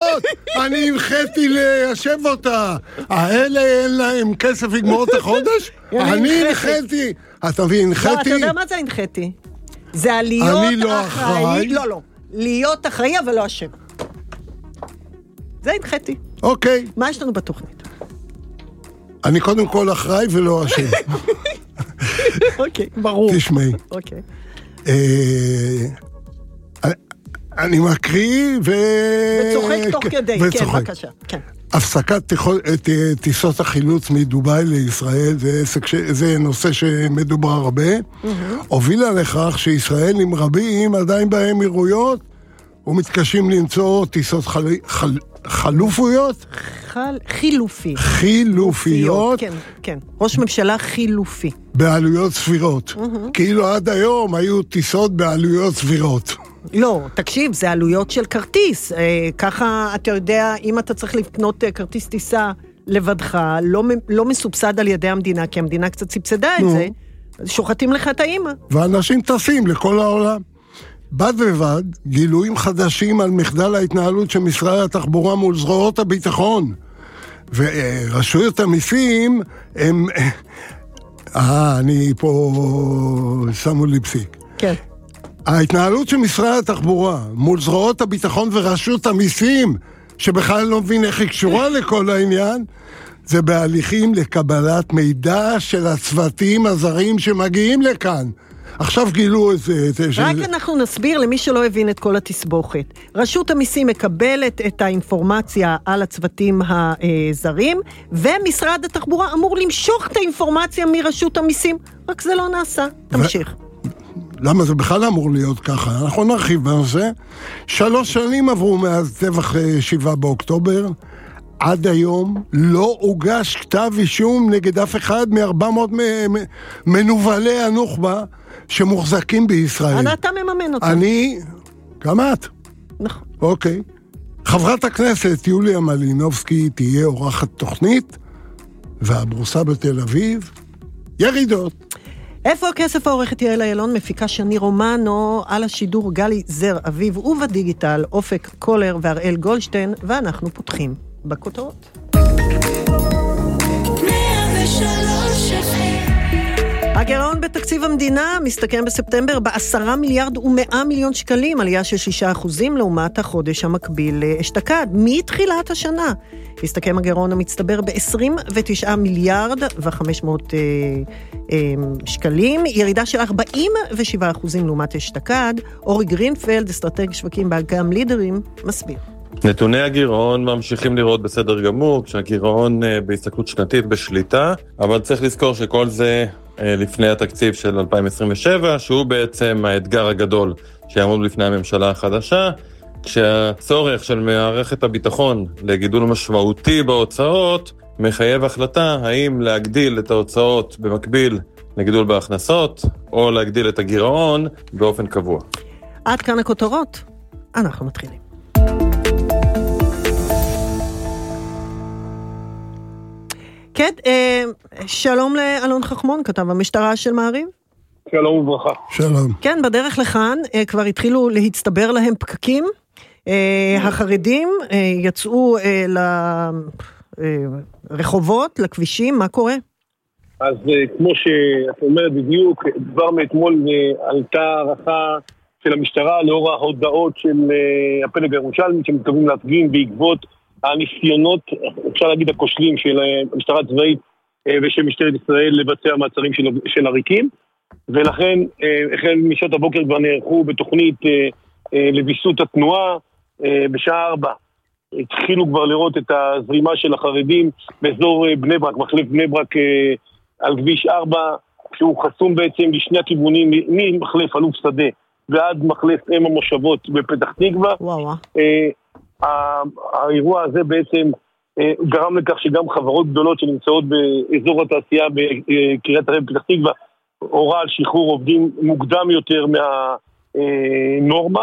הזאת, אני הנחיתי ליישב אותה. האלה אין להם כסף לגמור את החודש? אני הנחיתי. אתה מבין, הנחיתי? לא, אתה יודע מה זה הנחיתי? זה להיות אחראי. לא. להיות אחראי, אבל לא אשם. זה הנחיתי. אוקיי. מה יש לנו בתוכנית? אני קודם כל אחראי ולא אשם. אוקיי, ברור. תשמעי. אוקיי. אני מקריא וצוחק תוך כדי, כן, בבקשה. כן. הפסקת טיסות החילוץ מדובאי לישראל, זה נושא שמדובר הרבה, הובילה לכך שישראלים רבים עדיין באמירויות, ומתקשים למצוא טיסות חלופיות? חילופיות. כן. ראש ממשלה חילופי. בעלויות סבירות. כאילו עד היום היו טיסות בעלויות סבירות. לא, תקשיב, זה עלויות של כרטיס. ככה, אתה יודע, אם אתה צריך לקנות כרטיס טיסה לבדך, לא מסובסד על ידי המדינה, כי המדינה קצת סבסדה את זה, שוחטים לך את האמא. ואנשים טסים לכל העולם. בד ובד, גילויים חדשים על מחדל ההתנהלות של משרד התחבורה מול זרועות הביטחון. ורשויות המיסים הם... אני פה... שמו לי פסיק. כן. ההתנהלות של משרד התחבורה מול זרועות הביטחון ורשות המיסים, שבכלל לא מבין איך היא קשורה לכל העניין, זה בהליכים לקבלת מידע של הצוותים הזרים שמגיעים לכאן. עכשיו גילו את זה. רק אנחנו נסביר למי שלא הבין את כל התסבוכת. רשות המיסים מקבלת את האינפורמציה על הצוותים הזרים, ומשרד התחבורה אמור למשוך את האינפורמציה מרשות המיסים, רק זה לא נעשה. תמשיך. למה זה בכלל אמור להיות ככה? אנחנו נרחיב בנושא. 3 שנים עברו מאז טבח 7 באוקטובר, עד היום לא הוגש כתב אישום נגד אף אחד מ-400 מנובלי הנוח'בה שמוחזקים בישראל. אתה מממן אותם. אני, גם את. נכון. אוקיי. חברת הכנסת יוליה מלינובסקי תהיה אורחת תוכנית, והבורסה בתל אביב, ירידות. איפה הכסף? העורכת יעל איילון, מפיקה שני רומנו, על השידור גלי זר אביב ובדיגיטל אופק קולר והראל גולדשטיין, ואנחנו פותחים בכותרות. הגירעון בתקציב המדינה מסתכם בספטמבר ב10 מיליארד ו100 מיליון שקלים, עלייה של 6% לעומת החודש המקביל אשתקד. מתחילת השנה הסתכם הגירעון המצטבר ב29 מיליארד ו500 שקלים, ירידה של 47% לעומת אשתקד. אורי גרינפלד, אסטרטג שווקים באגם לידרים, מסביר. נתוני הגירעון ממשיכים לראות בסדר גמור, כשהגירעון בהסתכלות שנתית בשליטה, אבל צריך לזכור שכל זה לפני התקציב של 2027, שהוא בעצם האתגר הגדול שיעמוד לפני הממשלה החדשה, כשהצורך של מערכת הביטחון לגידול משמעותי בהוצאות, מחייב החלטה האם להגדיל את ההוצאות במקביל לגידול בהכנסות, או להגדיל את הגירעון באופן קבוע. עד כאן הכותרות, אנחנו מתחילים. כן, שלום לאלון חכמון, כתב המשטרה של מעריב. שלום וברכה. שלום. כן, בדרך לכאן כבר התחילו להצטבר להם פקקים. החרדים יצאו לרחובות, לכבישים, מה קורה? אז כמו שאת אומרת בדיוק, כבר מאתמול עלתה הערכה של המשטרה לאור ההודעות של הפלג הירושלמי שמתכוונים להפגין בעקבות הניסיונות, אפשר להגיד הכושלים של המשטרה הצבאית ושל משטרת ישראל לבצע מעצרים של עריקים, ולכן החל משעות הבוקר כבר נערכו בתוכנית לביסות התנועה. בשעה 4 התחילו כבר לראות את הזרימה של החרדים באזור בני ברק, מחלף בני ברק על כביש 4, שהוא חסום בעצם לשני הכיוונים, ממחלף אלוף שדה ועד מחלף אם המושבות בפתח תקווה. האירוע הזה בעצם גרם לכך שגם חברות גדולות שנמצאות באזור התעשייה בקריית הרב פתח תקווה הורה על שחרור עובדים מוקדם יותר מהנורמה,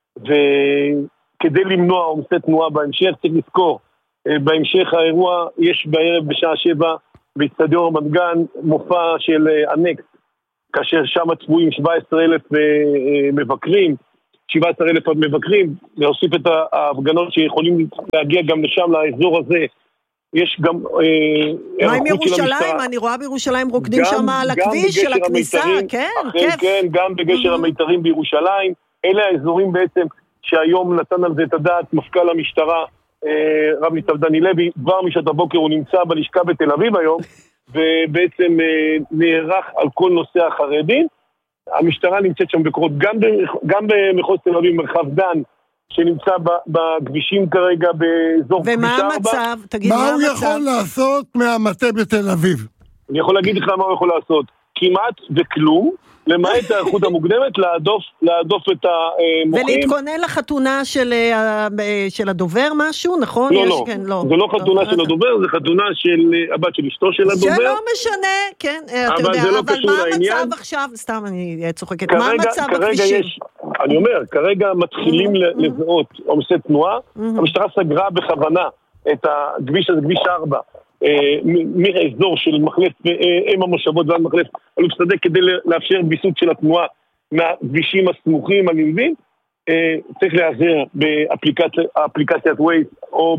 וכדי למנוע עומסי תנועה בהמשך צריך לזכור, בהמשך האירוע יש בערב בשעה 7 באצטדיון רמת גן מופע של אנקס, כאשר שם צפויים 17,000 מבקרים, 17,000 מבקרים, להוסיף את ההפגנות שיכולים להגיע גם לשם, לאזור הזה. יש גם מה עם ירושלים? אני רואה בירושלים רוקדים שם על הכביש של הכניסה, כן, כיף. כן, גם בגשר המיתרים בירושלים. אלה האזורים בעצם שהיום נתן על זה את הדעת מפכ"ל המשטרה, רב ניצב דני לוי, כבר משעת הבוקר הוא נמצא בלשכה בתל אביב היום, ובעצם נערך על כל נושא החרדים. המשטרה נמצאת שם בקורות, גם במחוז תל אביב, מרחב דן, שנמצא בכבישים כרגע באזור כביש 4. ומה המצב? תגיד, מה הוא יכול לעשות מהמטה בתל אביב? אני יכול להגיד לך מה הוא יכול לעשות. כמעט וכלום, למעט האיכות המוקדמת, להדוף את המוחים. ולהתכונן לחתונה של הדובר משהו, נכון? לא, זה לא חתונה של הדובר, זה חתונה של הבת של אשתו של הדובר. שלא משנה, כן, אתה יודע, אבל מה המצב עכשיו? סתם, אני צוחקת. מה המצב בכבישים? אני אומר, כרגע מתחילים לזהות עומסי תנועה, המשטרה סגרה בכוונה את הכביש הזה, כביש 4. מהאזור של מחלף אם המושבות ועד מחלף אלוף שדה כדי לאפשר ביסות של התנועה מהכבישים הסמוכים הנלווים. צריך להיעזר באפליקציית ווייז או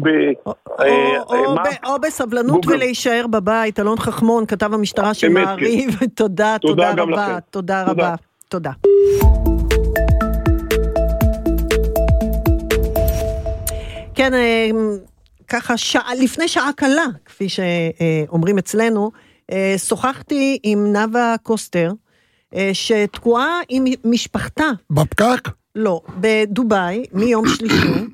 בסבלנות ולהישאר בבית. אלון חכמון, כתב המשטרה של מעריב. תודה רבה. תודה רבה. תודה. כן, ככה לפני שעה קלה, כפי שאומרים אצלנו, שוחחתי עם נאווה קוסטר, שתקועה עם משפחתה. בפקק? לא, בדוביי, מיום שלישי,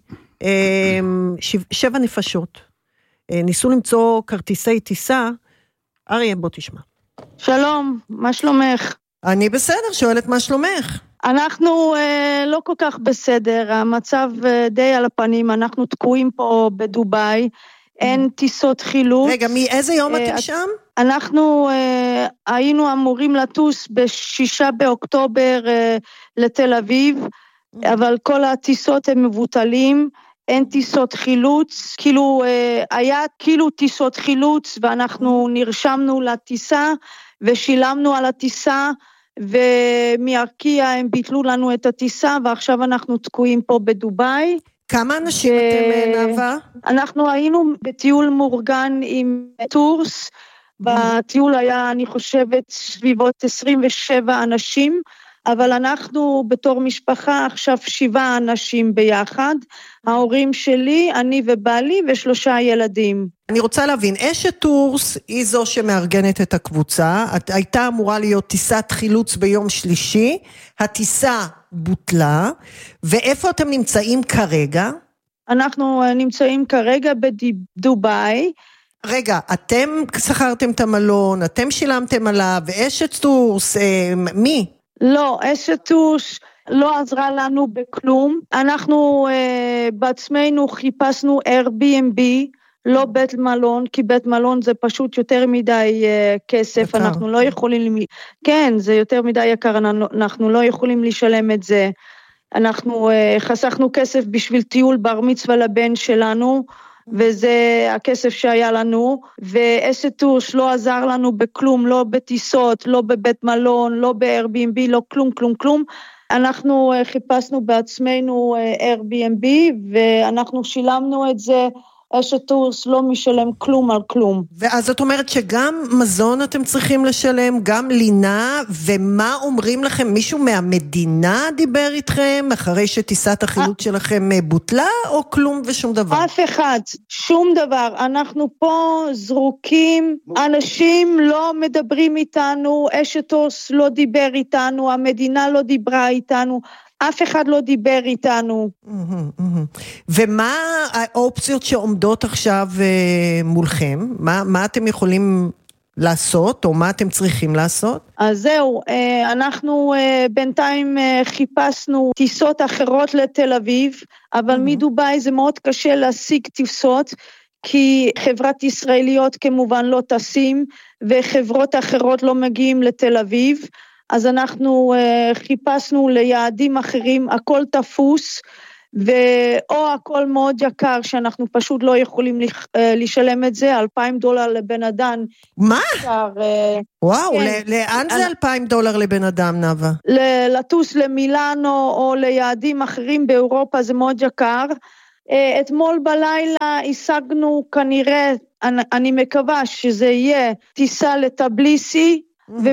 7 נפשות. ניסו למצוא כרטיסי טיסה. אריה, בוא תשמע. שלום, מה שלומך? אני בסדר, שואלת מה שלומך. אנחנו לא כל כך בסדר, המצב די על הפנים, אנחנו תקועים פה בדוביי, אין טיסות חילוץ. רגע, מאיזה יום אתם שם? אנחנו היינו אמורים לטוס ב6 באוקטובר לתל אביב, אבל כל הטיסות הן מבוטלים, אין טיסות חילוץ, כאילו היה כאילו טיסות חילוץ, ואנחנו נרשמנו לטיסה, ושילמנו על הטיסה, ומארקיע הם ביטלו לנו את הטיסה, ועכשיו אנחנו תקועים פה בדוביי. כמה אנשים אתם, נאווה? אנחנו היינו בטיול מאורגן עם טורס, בטיול היה, אני חושבת, סביבות 27 אנשים, אבל אנחנו בתור משפחה עכשיו 7 אנשים ביחד, ההורים שלי, אני ובעלי ו3 ילדים. אני רוצה להבין, אשת טורס היא זו שמארגנת את הקבוצה, הייתה אמורה להיות טיסת חילוץ ביום שלישי, הטיסה בוטלה, ואיפה אתם נמצאים כרגע? אנחנו נמצאים כרגע בדוביי. רגע, אתם שכרתם את המלון, אתם שילמתם עליו, ואשת טורס, מי? לא, אשת טורס לא עזרה לנו בכלום, אנחנו בעצמנו חיפשנו Airbnb, לא בית מלון, כי בית מלון זה פשוט יותר מדי כסף, יקר. אנחנו לא יכולים, כן, זה יותר מדי יקר, אנחנו לא יכולים לשלם את זה, אנחנו חסכנו כסף בשביל טיול בר מצווה לבן שלנו, וזה הכסף שהיה לנו, ואשת טורס לא עזר לנו בכלום, לא בטיסות, לא בבית מלון, לא ב-Airbnb, לא כלום, אנחנו חיפשנו בעצמנו Airbnb, ואנחנו שילמנו את זה, אשת טורס לא משלם כלום על כלום. ואז זאת אומרת שגם מזון אתם צריכים לשלם, גם לינה, ומה אומרים לכם? מישהו מהמדינה דיבר איתכם, אחרי שטיסת החילוץ שלכם בוטלה, או כלום ושום דבר? אף אחד, שום דבר. אנחנו פה זרוקים, אנשים לא מדברים איתנו, אשת טורס לא דיבר איתנו, המדינה לא דיברה איתנו, אף אחד לא דיבר איתנו. ומה האופציות שעומדות עכשיו מולכם? מה אתם יכולים לעשות, או מה אתם צריכים לעשות? אז זהו, אנחנו בינתיים חיפשנו טיסות אחרות לתל אביב, אבל מדוביי זה מאוד קשה להשיג טיסות, כי חברת ישראליות כמובן לא טסים, וחברות אחרות לא מגיעים לתל אביב, אז אנחנו חיפשנו ליעדים אחרים, הכל תפוס, או הכל מאוד יקר, שאנחנו פשוט לא יכולים לשלם את זה, $2,000 לבן אדם. מה? יקר, וואו, כן. לאן זה $2,000 לבן אדם, נאווה? לטוס למילאנו או ליעדים אחרים באירופה זה מאוד יקר. אתמול בלילה השגנו כנראה, אני מקווה שזה יהיה טיסה לטבליסי,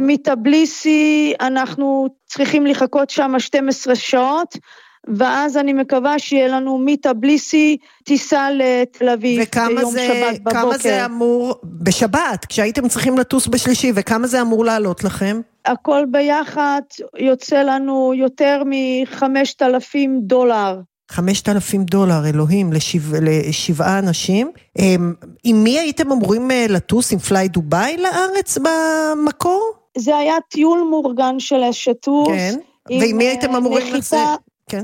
ומטבליסי אנחנו צריכים לחכות שם 12 שעות, ואז אני מקווה שיהיה לנו מטבליסי טיסה לתל אביב ביום שבת בבוקר. וכמה זה אמור, בשבת, כשהייתם צריכים לטוס בשלישי, וכמה זה אמור לעלות לכם? הכל ביחד יוצא לנו יותר $5,000. $5,000, אלוהים, לשבעה אנשים. עם מי הייתם אמורים לטוס, עם פליי דוביי לארץ במקור? זה היה טיול מאורגן של השטוס. כן, ועם מי הייתם אמורים לצאת? כן.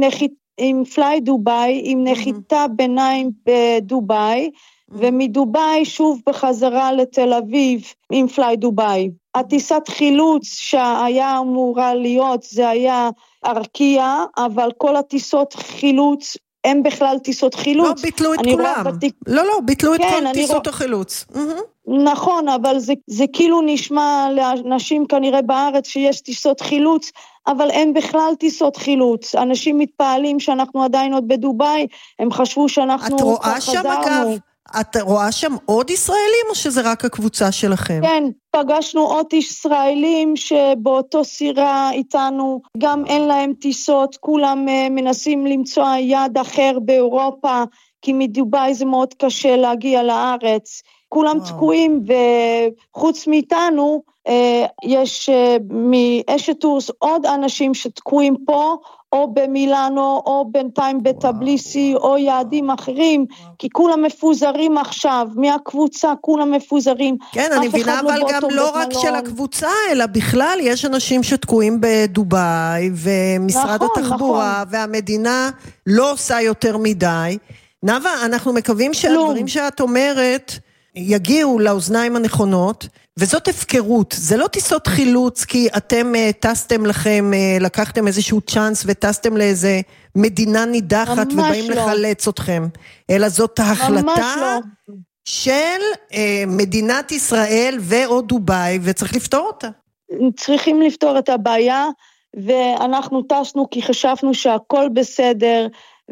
עם פליי דוביי, עם נחיתה ביניים בדוביי, ומדוביי שוב בחזרה לתל אביב עם פליי דוביי. הטיסת חילוץ שהיה אמורה להיות, זה היה ארקיה, אבל כל הטיסות חילוץ, הם בכלל טיסות חילוץ. לא, ביטלו את כולם. לא, ביטלו את כל טיסות החילוץ. נכון, אבל זה כאילו נשמע לאנשים כנראה בארץ שיש טיסות חילוץ, אבל אין בכלל טיסות חילוץ. אנשים מתפעלים שאנחנו עדיין עוד בדוביי, הם חשבו שאנחנו את רואה שם אגב? את רואה שם עוד ישראלים או שזה רק הקבוצה שלכם? כן, פגשנו עוד ישראלים שבאותו סירה איתנו, גם אין להם טיסות, כולם מנסים למצוא יד אחר באירופה, כי מדוביי זה מאוד קשה להגיע לארץ. כולם תקועים, וחוץ מאיתנו, יש מאשטורס עוד אנשים שתקועים פה, או במילאנו, או בינתיים בטבליסי, או יעדים אחרים, כי כולם מפוזרים עכשיו, מהקבוצה כולם מפוזרים. כן, אני מבינה, אבל גם לא רק של הקבוצה, אלא בכלל יש אנשים שתקועים בדוביי, ומשרד התחבורה, והמדינה לא עושה יותר מדי. נאווה, אנחנו מקווים שהדברים שאת אומרת יגיעו לאוזניים הנכונות, וזאת הפקרות, זה לא טיסות חילוץ, כי אתם טסתם לכם, לקחתם איזשהו צ'אנס, וטסתם לאיזה מדינה נידחת, ובאים לחלץ אתכם, אלא זאת ההחלטה של מדינת ישראל ואו דוביי, וצריך לפתור אותה. צריכים לפתור את הבעיה, ואנחנו טסנו כי חשבנו שהכל בסדר,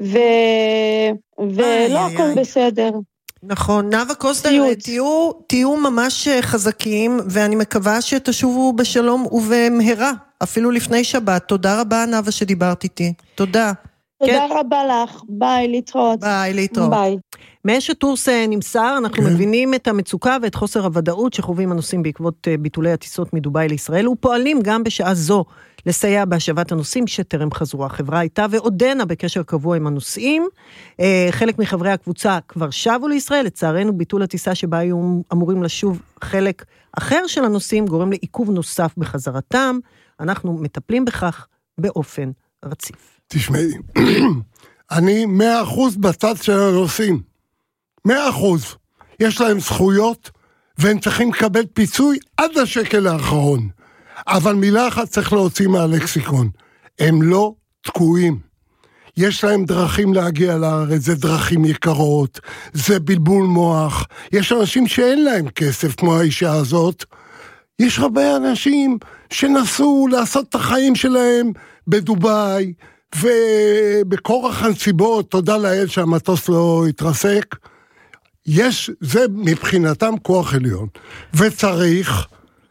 ולא הכל בסדר. נכון, נאווה קוסטר, תהיו ממש חזקים, ואני מקווה שתשובו בשלום ובמהרה, אפילו לפני שבת. תודה רבה, נאווה, שדיברת איתי. תודה. תודה רבה לך, ביי, להתראות. ביי, להתראות. ביי. מאשטורס נמסר, אנחנו מבינים את המצוקה ואת חוסר הוודאות שחווים הנוסעים בעקבות ביטולי הטיסות מדוביי לישראל, ופועלים גם בשעה זו לסייע בהשבת הנוסעים שטרם חזרו. החברה הייתה ועודנה בקשר קבוע עם הנוסעים. חלק מחברי הקבוצה כבר שבו לישראל, לצערנו ביטול הטיסה שבה היו אמורים לשוב חלק אחר של הנוסעים, גורם לעיכוב נוסף בחזרתם. אנחנו מטפלים בכך באופן רציף. תשמעי, אני 100% בצד של הנוסעים. 100%. יש להם זכויות, והם צריכים לקבל פיצוי עד השקל האחרון. אבל מילה אחת צריך להוציא מהלקסיקון. הם לא תקועים. יש להם דרכים להגיע לארץ, זה דרכים יקרות, זה בלבול מוח. יש אנשים שאין להם כסף כמו האישה הזאת. יש הרבה אנשים שנסו לעשות את החיים שלהם בדוביי, ובקורח הנסיבות, תודה לאל שהמטוס לא התרסק. זה מבחינתם כוח עליון. וצריך...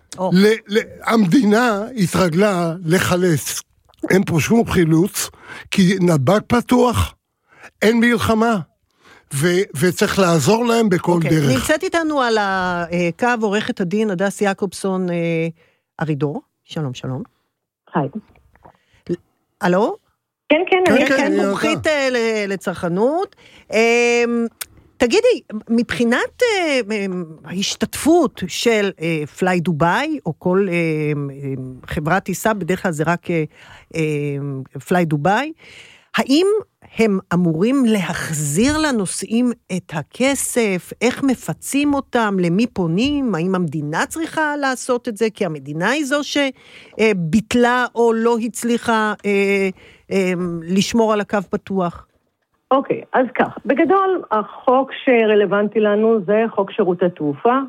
המדינה התרגלה לחלץ, אין פה שום חילוץ, כי נתב"ג פתוח, אין מלחמה, וצריך לעזור להם בכל דרך. נמצאת איתנו על הקו עורכת הדין הדס יעקובסון ארידור, שלום שלום. היי. הלו? כן, מומחית לצרכנות. תגידי, מבחינת ההשתתפות של פליי דוביי, או כל חברת טיסה, בדרך כלל זה רק פליי דוביי, האם הם אמורים להחזיר לנוסעים את הכסף? איך מפצים אותם? למי פונים? האם המדינה צריכה לעשות את זה? כי המדינה היא זו שביטלה או לא הצליחה לשמור על הקו פתוח. אוקיי, אז כך, בגדול החוק שרלוונטי לנו זה חוק שירותי תעופה,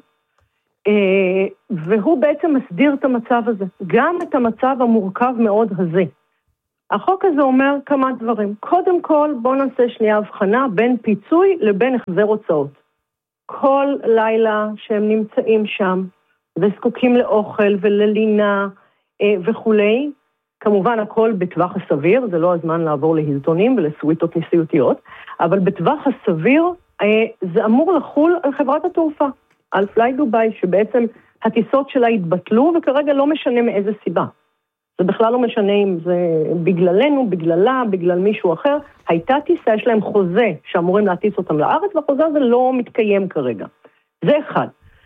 והוא בעצם מסדיר את המצב הזה, גם את המצב המורכב מאוד הזה. החוק הזה אומר כמה דברים. קודם כל, בוא נעשה שנייה הבחנה בין פיצוי לבין החזר הוצאות. כל לילה שהם נמצאים שם וזקוקים לאוכל וללינה וכולי, כמובן הכל בטווח הסביר, זה לא הזמן לעבור להילטונים ולסוויטות נשיאותיות, אבל בטווח הסביר זה אמור לחול על חברת התעופה, על פליי דוביי, שבעצם הטיסות שלה התבטלו וכרגע לא משנה מאיזה סיבה. זה בכלל לא משנה אם זה בגללנו, בגללה, בגלל מישהו אחר. הייתה טיסה, יש להם חוזה שאמורים להטיס אותם לארץ, והחוזה הזה לא מתקיים כרגע. זה אחד.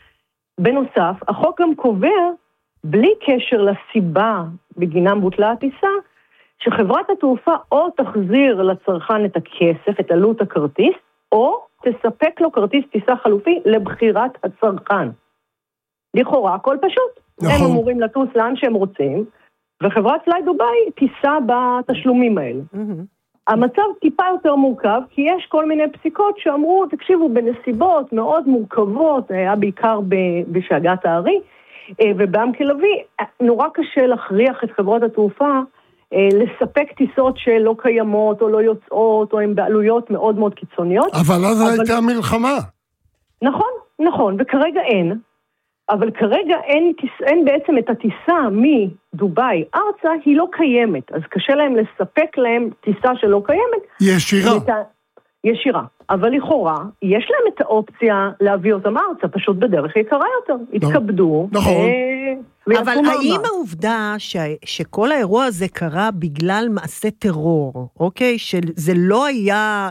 בנוסף, החוק גם קובע, בלי קשר לסיבה בגינם בוטלה הטיסה, שחברת התעופה או תחזיר לצרכן את הכסף, את עלות הכרטיס, או תספק לו כרטיס טיסה חלופי לבחירת הצרכן. לכאורה, הכל פשוט. נכון. הם אמורים לטוס לאן שהם רוצים, וחברת פליי דוביי תיסע בתשלומים האלה. המצב טיפה יותר מורכב, כי יש כל מיני פסיקות שאמרו, תקשיבו, בנסיבות מאוד מורכבות, היה בעיקר בשאגת הארי, ובעמק הלוי, נורא קשה להכריח את חברות התעופה לספק טיסות שלא קיימות או לא יוצאות, או הן בעלויות מאוד מאוד קיצוניות. אבל אז הייתה מלחמה. נכון, נכון, וכרגע אין. אבל כרגע אין בעצם את הטיסה מדוביי ארצה, היא לא קיימת, אז קשה להם לספק להם טיסה שלא קיימת. ישירה. ישירה, אבל לכאורה, יש להם את האופציה להביא אותם ארצה, פשוט בדרך יקרה יותר. יתכבדו. נכון. אבל האם העובדה שכל האירוע הזה קרה בגלל מעשה טרור, אוקיי? שזה לא היה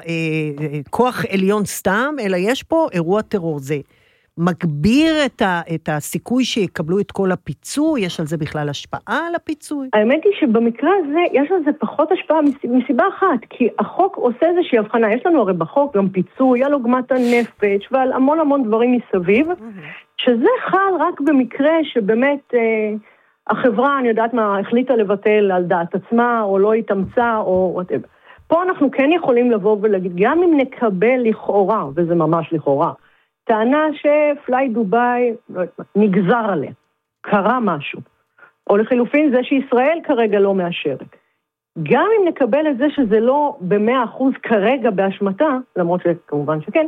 כוח עליון סתם, אלא יש פה אירוע טרור, זה מגביר את הסיכוי שיקבלו את כל הפיצוי? יש על זה בכלל השפעה על הפיצוי? האמת היא שבמקרה הזה יש על זה פחות השפעה מסיבה אחת, כי החוק עושה איזושהי הבחנה. יש לנו הרי בחוק גם פיצוי על עוגמת הנפש ועל המון המון דברים מסביב, שזה חל רק במקרה שבאמת החברה, אני יודעת מה, החליטה לבטל על דעת עצמה או לא התאמצה או whatever. פה אנחנו כן יכולים לבוא ולהגיד, גם אם נקבל לכאורה, וזה ממש לכאורה, טענה שפליי דוביי נגזר עליה, קרה משהו, או לחילופין זה שישראל כרגע לא מאשרת. גם אם נקבל את זה שזה לא ב100% כרגע באשמתה, למרות שכמובן שכן,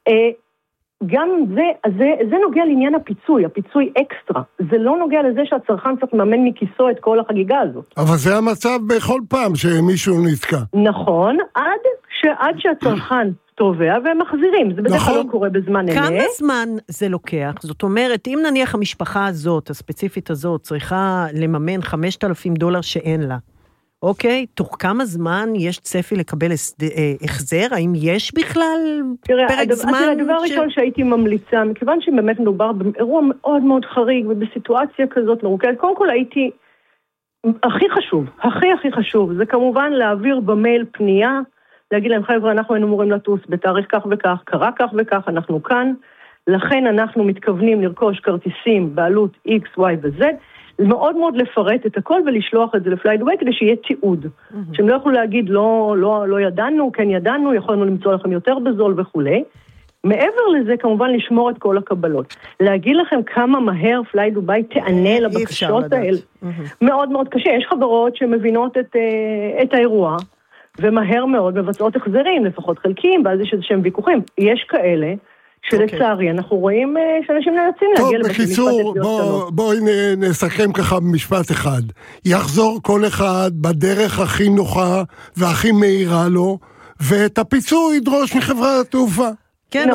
גם זה נוגע לעניין הפיצוי, הפיצוי אקסטרה. זה לא נוגע לזה שהצרכן צריך לממן מכיסו את כל החגיגה הזאת. אבל זה המצב בכל פעם שמישהו נתקע. נכון, עד שהצרכן תובע והם מחזירים. זה בדרך כלל לא קורה בזמן אמת. כמה זמן זה לוקח? זאת אומרת, אם נניח המשפחה הזאת, הספציפית הזאת, צריכה לממן $5,000 שאין לה, אוקיי? תוך כמה זמן יש צפי לקבל החזר? האם יש בכלל פרק זמן? הדבר הראשון שהייתי ממליצה, מכיוון שבאמת מדובר באירוע מאוד מאוד חריג, ובסיטואציה כזאת מרוכזת, קודם כל הייתי, הכי חשוב, זה כמובן להעביר במייל פנייה, להגיד להם, חבר'ה, אנחנו היינו אמורים לטוס בתאריך כך וכך, קרה כך וכך, אנחנו כאן, לכן אנחנו מתכוונים לרכוש כרטיסים בעלות X, Y ו-Z, מאוד מאוד לפרט את הכל ולשלוח את זה לפליי דוביי, כדי שיהיה תיעוד. שהם לא יכולו להגיד, לא ידענו, כן ידענו, יכולנו למצוא לכם יותר בזול וכו'. מעבר לזה, כמובן, לשמור את כל הקבלות. להגיד לכם כמה מהר פליי דוביי תענה לבקשות האלה. מאוד מאוד קשה. יש חברות שמבינות את האירוע, ומהר מאוד מבצעות החזרים, לפחות חלקים, ואז יש איזשהם ויכוחים. יש כאלה שלצערי אנחנו רואים שאנשים נאלצים להגיע לבתי משפט עתיות שונות. בואי נסכם ככה במשפט אחד. יחזור כל אחד בדרך הכי נוחה והכי מהירה לו, ואת הפיצוי ידרוש מחברת התעופה. כן,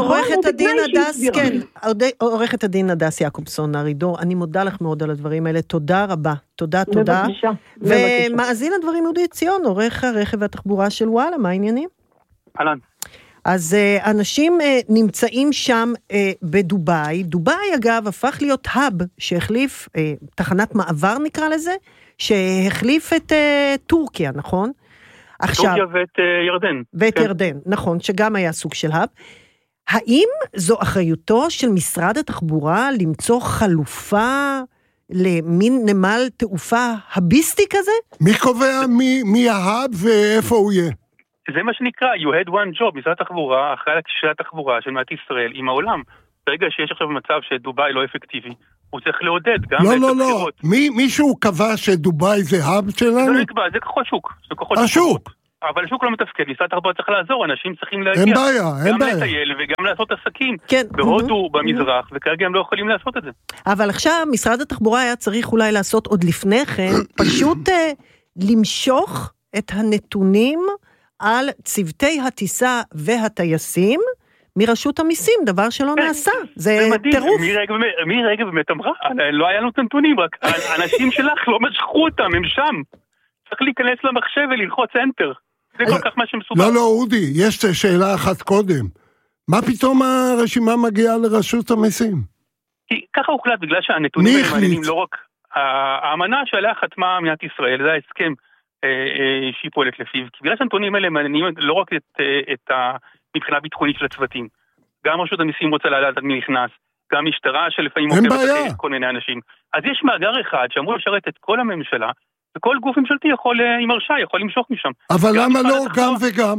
עורכת הדין הדס יעקובסון ארידור, אני מודה לך מאוד על הדברים האלה, תודה רבה, תודה. ומאזין הדברים יהודי ציון, עורך הרכב והתחבורה של וואלה, מה העניינים? אהלן. אז אנשים נמצאים שם בדוביי, דוביי אגב הפך להיות האב שהחליף, תחנת מעבר נקרא לזה, שהחליף את טורקיה, נכון? טורקיה ואת ירדן. ואת ירדן, נכון, שגם היה סוג של האב. האם זו אחריותו של משרד התחבורה למצוא חלופה למין נמל תעופה הביסטי כזה? מי קובע מי ההאב ואיפה הוא יהיה? זה מה שנקרא, you had one job, משרד התחבורה, אחראי לקשרי התחבורה של מדינת ישראל עם העולם. ברגע שיש עכשיו מצב שדובאי לא אפקטיבי, הוא צריך לעודד גם את הבחירות. לא. מישהו קבע שדובאי זה האב שלנו? זה נקבע, זה כוחות שוק. השוק. אבל השוק לא מתפקד, משרד התחבורה צריך לעזור, אנשים צריכים להגיע. אין בעיה. גם לטייל וגם לעשות עסקים. כן. בהודו, במזרח, וכרגע הם לא יכולים לעשות את זה. אבל עכשיו משרד התחבורה היה צריך אולי לעשות עוד לפני כן, פשוט למשוך את הנתונים על צוותי הטיסה והטייסים מרשות המיסים, דבר שלא נעשה. זה טירוף. מירי רגב באמת אמרה, לא היה לנו את הנתונים, רק אנשים שלך לא משכו אותם, הם שם. צריך להיכנס למחשב וללחוץ אנטר. זה כל כך מה שמסובך. לא, אודי, יש שאלה אחת קודם. מה פתאום הרשימה מגיעה לרשות המיסים? כי ככה הוחלט, בגלל שהנתונים האלה מעניינים לא רק... האמנה שעליה חתמה מדינת ישראל, זה ההסכם שהיא פועלת לפיו, כי בגלל שהנתונים האלה מעניינים לא רק מבחינה ביטחונית של הצוותים, גם רשות המיסים רוצה לדעת מי נכנס, גם משטרה שלפעמים עוקבת כל מיני אנשים. אז יש מאגר אחד שאמור לשרת את כל הממשלה, וכל גוף ממשלתי יכול, עם הרשאה, יכול למשוך משם. אבל למה לא גם וגם?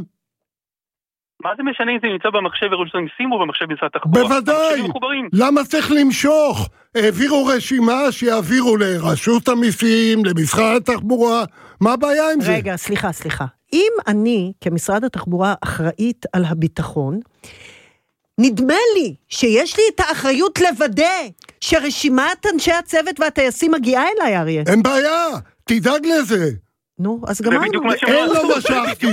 מה זה משנה אם זה נמצא במחשב ברשות המיסים או במחשב משרד התחבורה? בוודאי. למה צריך למשוך? העבירו רשימה שיעבירו לרשות המיסים, למשרד התחבורה. מה הבעיה עם זה? רגע, סליחה. אם אני כמשרד התחבורה אחראית על הביטחון, נדמה לי שיש לי את האחריות לוודא שרשימת אנשי הצוות והטייסים מגיעה אליי, אריה. אין בעיה, תדאג לזה. נו, אז גמרנו. אין לו משכתי.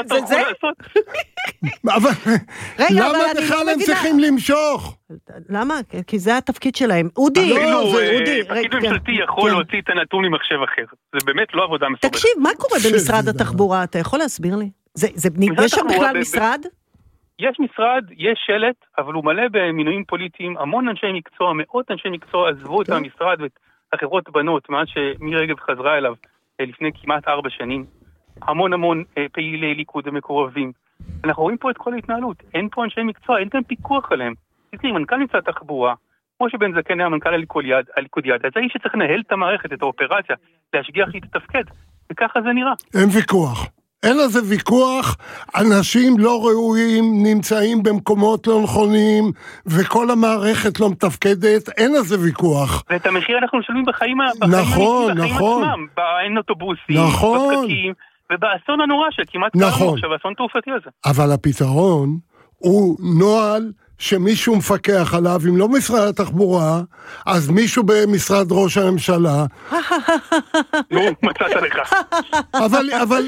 אבל למה בכלל הם צריכים למשוך? למה? כי זה התפקיד שלהם. אודי, פקיד ממשלתי יכול להוציא את הנתון ממחשב אחר. זה באמת לא עבודה מסובכת. תקשיב, מה קורה במשרד התחבורה? אתה יכול להסביר לי? יש שם בכלל משרד? יש משרד, יש שלט, אבל הוא מלא במינויים פוליטיים, המון אנשי מקצוע, מאות אנשי מקצוע עזבו את המשרד ואת החברות בנות, מאז שמירי רגב חזרה אליו לפני כמעט 4 שנים. המון פעילי ליכוד ומקורבים. אנחנו רואים פה את כל ההתנהלות. אין פה אנשי מקצוע, אין כאן פיקוח עליהם. תראי, מנכ"ל משרד התחבורה, כמו שבן זקן היה מנכ"ל הליכוד יד, אז האיש שצריך לנהל את המערכת, את האופרציה, להשגיח לי את התפקד. וככה זה נראה. אין ויכוח. אין לזה ויכוח, אנשים לא ראויים, נמצאים במקומות לא נכונים, וכל המערכת לא מתפקדת, אין לזה ויכוח. ואת המחיר אנחנו משלמים בחיים נכון. עצמם, באין אוטובוסים, בפקקים, ובאסון הנורא שכמעט קראנו עכשיו, באסון תעופתי הזה. אבל הפתרון הוא נוהל שמישהו מפקח עליו, אם לא משרד התחבורה, אז מישהו במשרד ראש הממשלה. נו, מצאת לך. אבל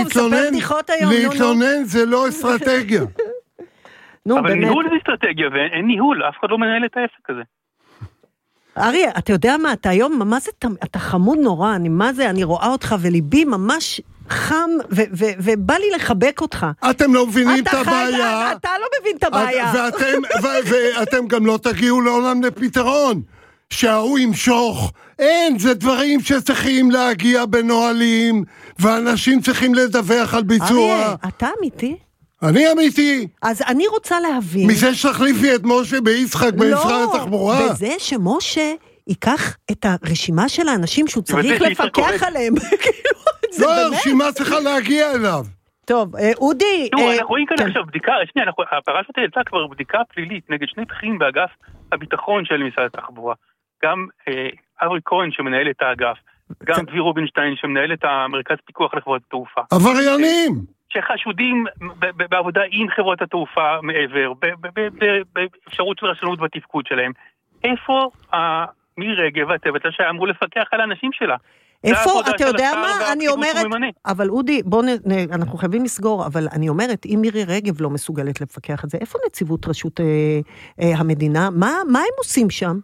להתלונן זה לא אסטרטגיה. אבל ניהול זה אסטרטגיה, ואין ניהול, אף אחד לא מנהל את העסק הזה. אריה, אתה יודע מה, אתה היום, אתה חמוד נורא, אני רואה אותך וליבי ממש חם, ובא לי לחבק אותך. אתם לא מבינים את הבעיה. אתה לא מבין את הבעיה. ואתם גם לא תגיעו לעולם לפתרון. שההוא ימשוך. אין, זה דברים שצריכים להגיע בנועלים, ואנשים צריכים לדווח על ביצוע. אריה, אתה אמיתי? אני אמיתי. אז אני רוצה להבין. מזה שתחליפי את משה ביצחק במשרד התחבורה. לא, בזה שמשה ייקח את הרשימה של האנשים שהוא צריך לפקח עליהם. לא, הרשימה צריכה להגיע אליו. טוב, אודי... אנחנו רואים כאן עכשיו בדיקה, שנייה, הפרשת יצאה כבר בדיקה פלילית נגד 2 בכירים באגף הביטחון של משרד התחבורה. גם אברי כהן שמנהל את האגף, גם דביר רובינשטיין שמנהל את המרכז פיקוח לחברות התעופה. עבריינים! שחשודים בעבודה עם חברות התעופה מעבר, באפשרות של רשלנות בתפקוד שלהם. איפה מירי רגב והצוות שאמרו לפקח על האנשים שלה? איפה, אתה יודע מה, אני אומרת, אבל אודי, אנחנו חייבים לסגור, אבל אני אומרת, אם מירי רגב לא מסוגלת לפקח את זה, איפה נציבות רשות המדינה? מה הם עושים שם?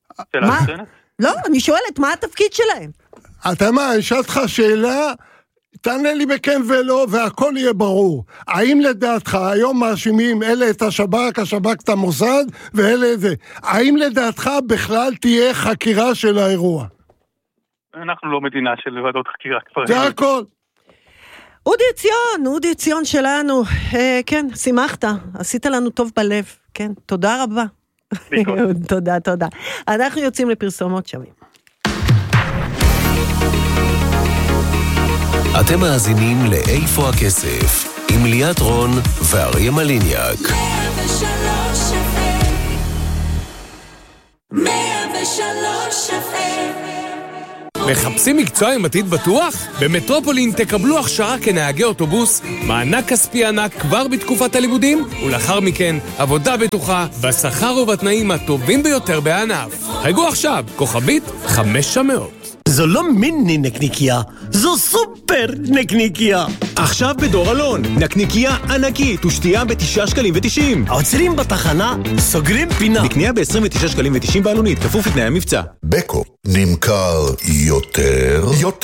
לא, אני שואלת, מה התפקיד שלהם? אתה מה, אני שאלת לך שאלה, תענה לי בכן ולא, והכל יהיה ברור. האם לדעתך, היום מאשימים אלה את השב"כ את המוסד, ואלה את זה. האם לדעתך בכלל תהיה חקירה של האירוע? אנחנו לא מדינה של ועדות חקירה. זה הכל. אודי ציון שלנו. כן, שימחת, עשית לנו טוב בלב. כן, תודה רבה. תודה. אנחנו יוצאים לפרסומות שווים. אתם מאזינים לאיפה הכסף, עם ליאת רון ואריה מליניאק. 103 מחפשים מקצוע עם עתיד בטוח? במטרופולין תקבלו הכשרה כנהגי אוטובוס, מענק כספי ענק כבר בתקופת הלימודים, ולאחר מכן עבודה בטוחה בשכר ובתנאים הטובים ביותר בענף. חייגו עכשיו, כוכבית 500. זו לא מיני נקניקיה, זו סופר נקניקיה. עכשיו בדור אלון, נקניקיה ענקית ושתייה ב9.90 שקלים. עוצרים בתחנה, סוגרים פינה. נקניה ב29.90 שקלים בעלונית, כפוף לתנאי המבצע. בקו נמכר יותר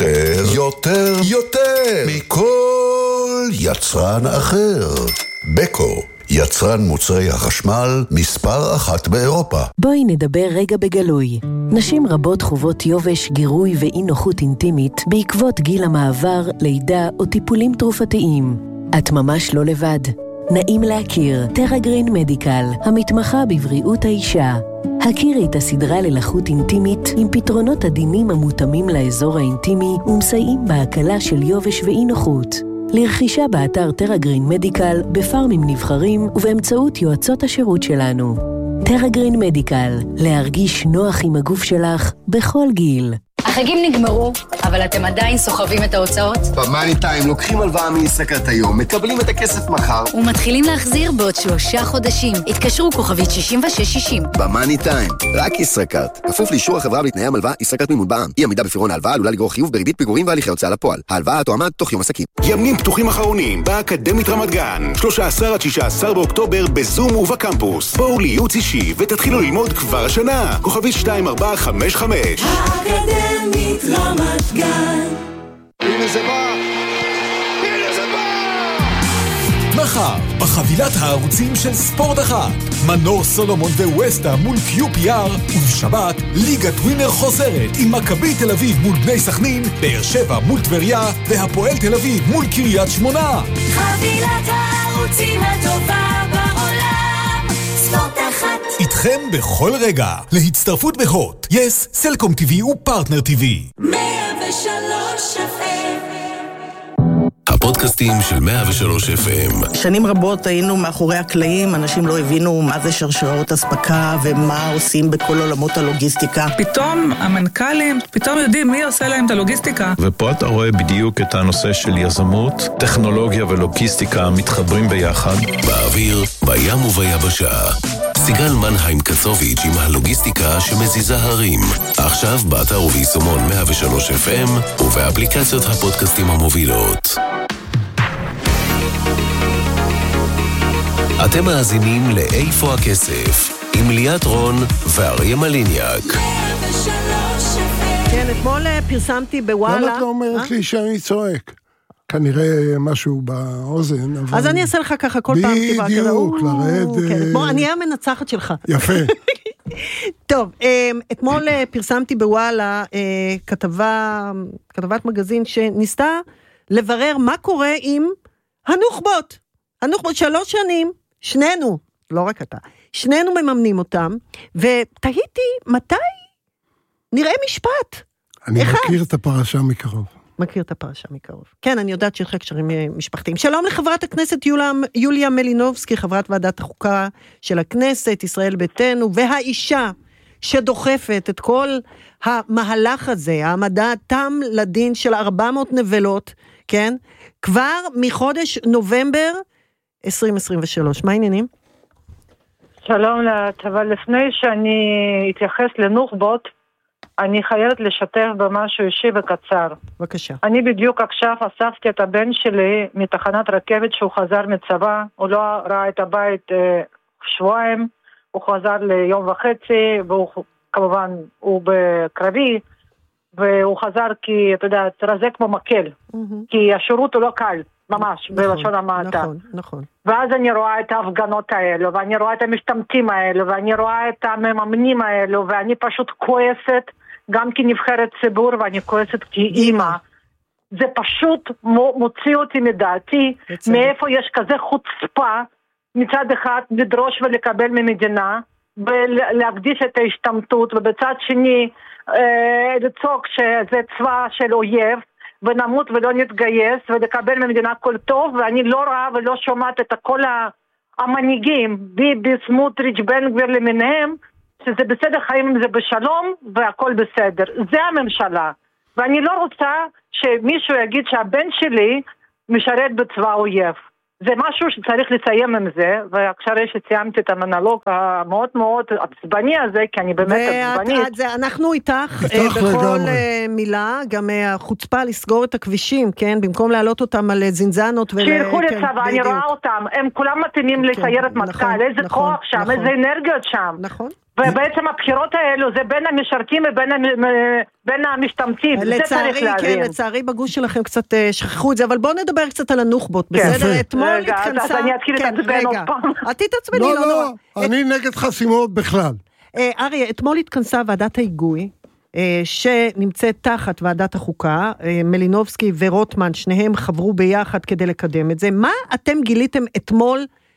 מכל יצרן אחר. בקו, יצרן מוצרי החשמל מספר 1 באירופה. בואי נדבר רגע בגלוי. נשים רבות חוות יובש, גירוי ואי נוחות אינטימית בעקבות גיל המעבר, לידה או טיפולים תרופתיים. את ממש לא לבד. נעים להכיר, טרגרין מדיקל, המתמחה בבריאות האישה. הכירי את הסדרה ללחות אינטימית עם פתרונות עדינים המותאמים לאזור האינטימי ומסייעים בהקלה של יובש ואי נוחות. לרכישה באתר טרגרין מדיקל, בפארמים נבחרים ובאמצעות יועצות השירות שלנו. טרגרין מדיקל, להרגיש נוח עם הגוף שלך בכל גיל. החגים נגמרו, אבל אתם עדיין סוחבים את ההוצאות? במאני טיים לוקחים הלוואה מישראכרט היום, מקבלים את הכסף מחר ומתחילים להחזיר בעוד 3 חודשים. התקשרו כוכבית 6660. במאני טיים, רק ישראכרט. כפוף לאישור החברה בתנאי המלווה ישראכרט מימון בע"מ. אי עמידה בפירעון ההלוואה עלולה לגרור חיוב בריבית פיגורים והליכי הוצאה לפועל. ההלוואה תואמה תוך יום עסקים. ימים פתוחים אחרונים באקדמית רמת גן, 13 עד 16 באוקטובר בזום ובקמפוס. בואו לייעוץ אישי ותתחילו ללמוד כבר השנה. כוכבית 2455. האקדמית רמת גן. הנה זה בא! מחר, בחבילת הערוצים של ספורט 1, מנור סולומון וווסטה מול QPR, ובשבת, ליגת ווינר חוזרת עם מכבי תל אביב מול בני סכנין, באר שבע מול טבריה, והפועל תל אביב מול קריית שמונה. חבילת הערוצים הטובה בעולם, ספורט 1. איתכם בכל רגע, להצטרפות בהוט, יס, סלקום TV ופרטנר TV. 103 הפודקאסטים של 103 FM. שנים רבות היינו מאחורי הקלעים, אנשים לא הבינו מה זה שרשראות אספקה ומה עושים בכל עולמות הלוגיסטיקה. פתאום המנכ"לים, פתאום יודעים מי עושה להם את הלוגיסטיקה. ופה אתה רואה בדיוק את הנושא של יזמות, טכנולוגיה ולוגיסטיקה מתחברים ביחד. באוויר, בים וביבשה. סיגל מנהיים קצוביץ' עם הלוגיסטיקה שמזיזה הרים. עכשיו באתר וביישומון 103 FM ובאפליקציות הפודקאסטים המובילות. אתם מאזינים לאיפה הכסף, עם ליאת רון ואריה מליניאק. כן, אתמול פרסמתי בוואלה. למה את לא אומרת לי שאני צועק? כנראה משהו באוזן. אז אני אעשה לך ככה כל פעם. בדיוק, לרד. אני אהיה המנצחת שלך. יפה. טוב, אתמול פרסמתי בוואלה כתבת מגזין שניסתה לברר מה קורה עם הנוח'בות. הנוח'בות 3 שנים, שנינו, לא רק אתה, שנינו מממנים אותם, ותהיתי מתי נראה משפט. אני מכיר את הפרשה מקרוב. מכיר את הפרשה מקרוב. כן, אני יודעת שיש קשרים משפחתיים. שלום לחברת הכנסת יוליה מלינובסקי, חברת ועדת החוקה של הכנסת, ישראל ביתנו, והאישה שדוחפת את כל המהלך הזה, העמדתם לדין של 400 נבלות, כן? כבר מחודש נובמבר 2023. מה העניינים? שלום לך, אבל לפני שאני אתייחס לנוח'בות, אני חייבת לשתף במשהו אישי וקצר. בבקשה. אני בדיוק עכשיו אספתי את הבן שלי מתחנת רכבת שהוא חזר מצבא, הוא לא ראה את הבית שבועיים, הוא חזר ליום וחצי, והוא כמובן, הוא בקרבי, והוא חזר כי, אתה יודע, רזה כמו מקל, כי השירות הוא לא קל, ממש, בלשון המעטה. נכון. ואז אני רואה את ההפגנות האלו, ואני רואה את המשתמטים האלו, ואני רואה את המממנים האלו, ואני פשוט כועסת, גם כנבחרת ציבור, ואני כועסת כאימא. זה פשוט מוציא אותי מדעתי, מאיפה יש כזה חוצפה, מצד אחד לדרוש ולקבל ממדינה, ולהקדיש את ההשתמטות, ובצד שני לצוק שזה צבא של אויב, ונמות ולא נתגייס, ולקבל ממדינה כל טוב, ואני לא רואה ולא שומעת את כל המנהיגים, ביבי, סמוטריץ', בן גביר למיניהם, שזה בסדר, חיים עם זה בשלום, והכל בסדר. זה הממשלה. ואני לא רוצה שמישהו יגיד שהבן שלי משרת בצבא אויב. זה משהו שצריך לסיים עם זה, ואחרי שסיימתי את המונולוג המאוד מאוד עצבני הזה, כי אני באמת עצבנית. אנחנו איתך בכל מילה, גם החוצפה לסגור את הכבישים, כן? במקום להעלות אותם על זינזנות. שילכו לצבא, אני רואה אותם, הם כולם מתאימים לסיירת מטכ"ל, איזה כוח שם, איזה אנרגיות שם. נכון. ובעצם הבחירות האלו זה בין המשרתים ובין המשתמטים, זה צריך להבין. כן, לצערי בגוש שלכם קצת שכחו את זה, אבל בואו נדבר קצת על הנוח'בות, בסדר? אתמול התכנסה... אז אני אתחיל להתעצבן עוד פעם. את תתעצבני, לא, אני נגד חסימות בכלל. אריה, אתמול התכנסה ועדת ההיגוי, שנמצאת תחת ועדת החוקה, מלינובסקי ורוטמן, שניהם חברו ביחד כדי לקדם את זה. מה אתם גיליתם אתמול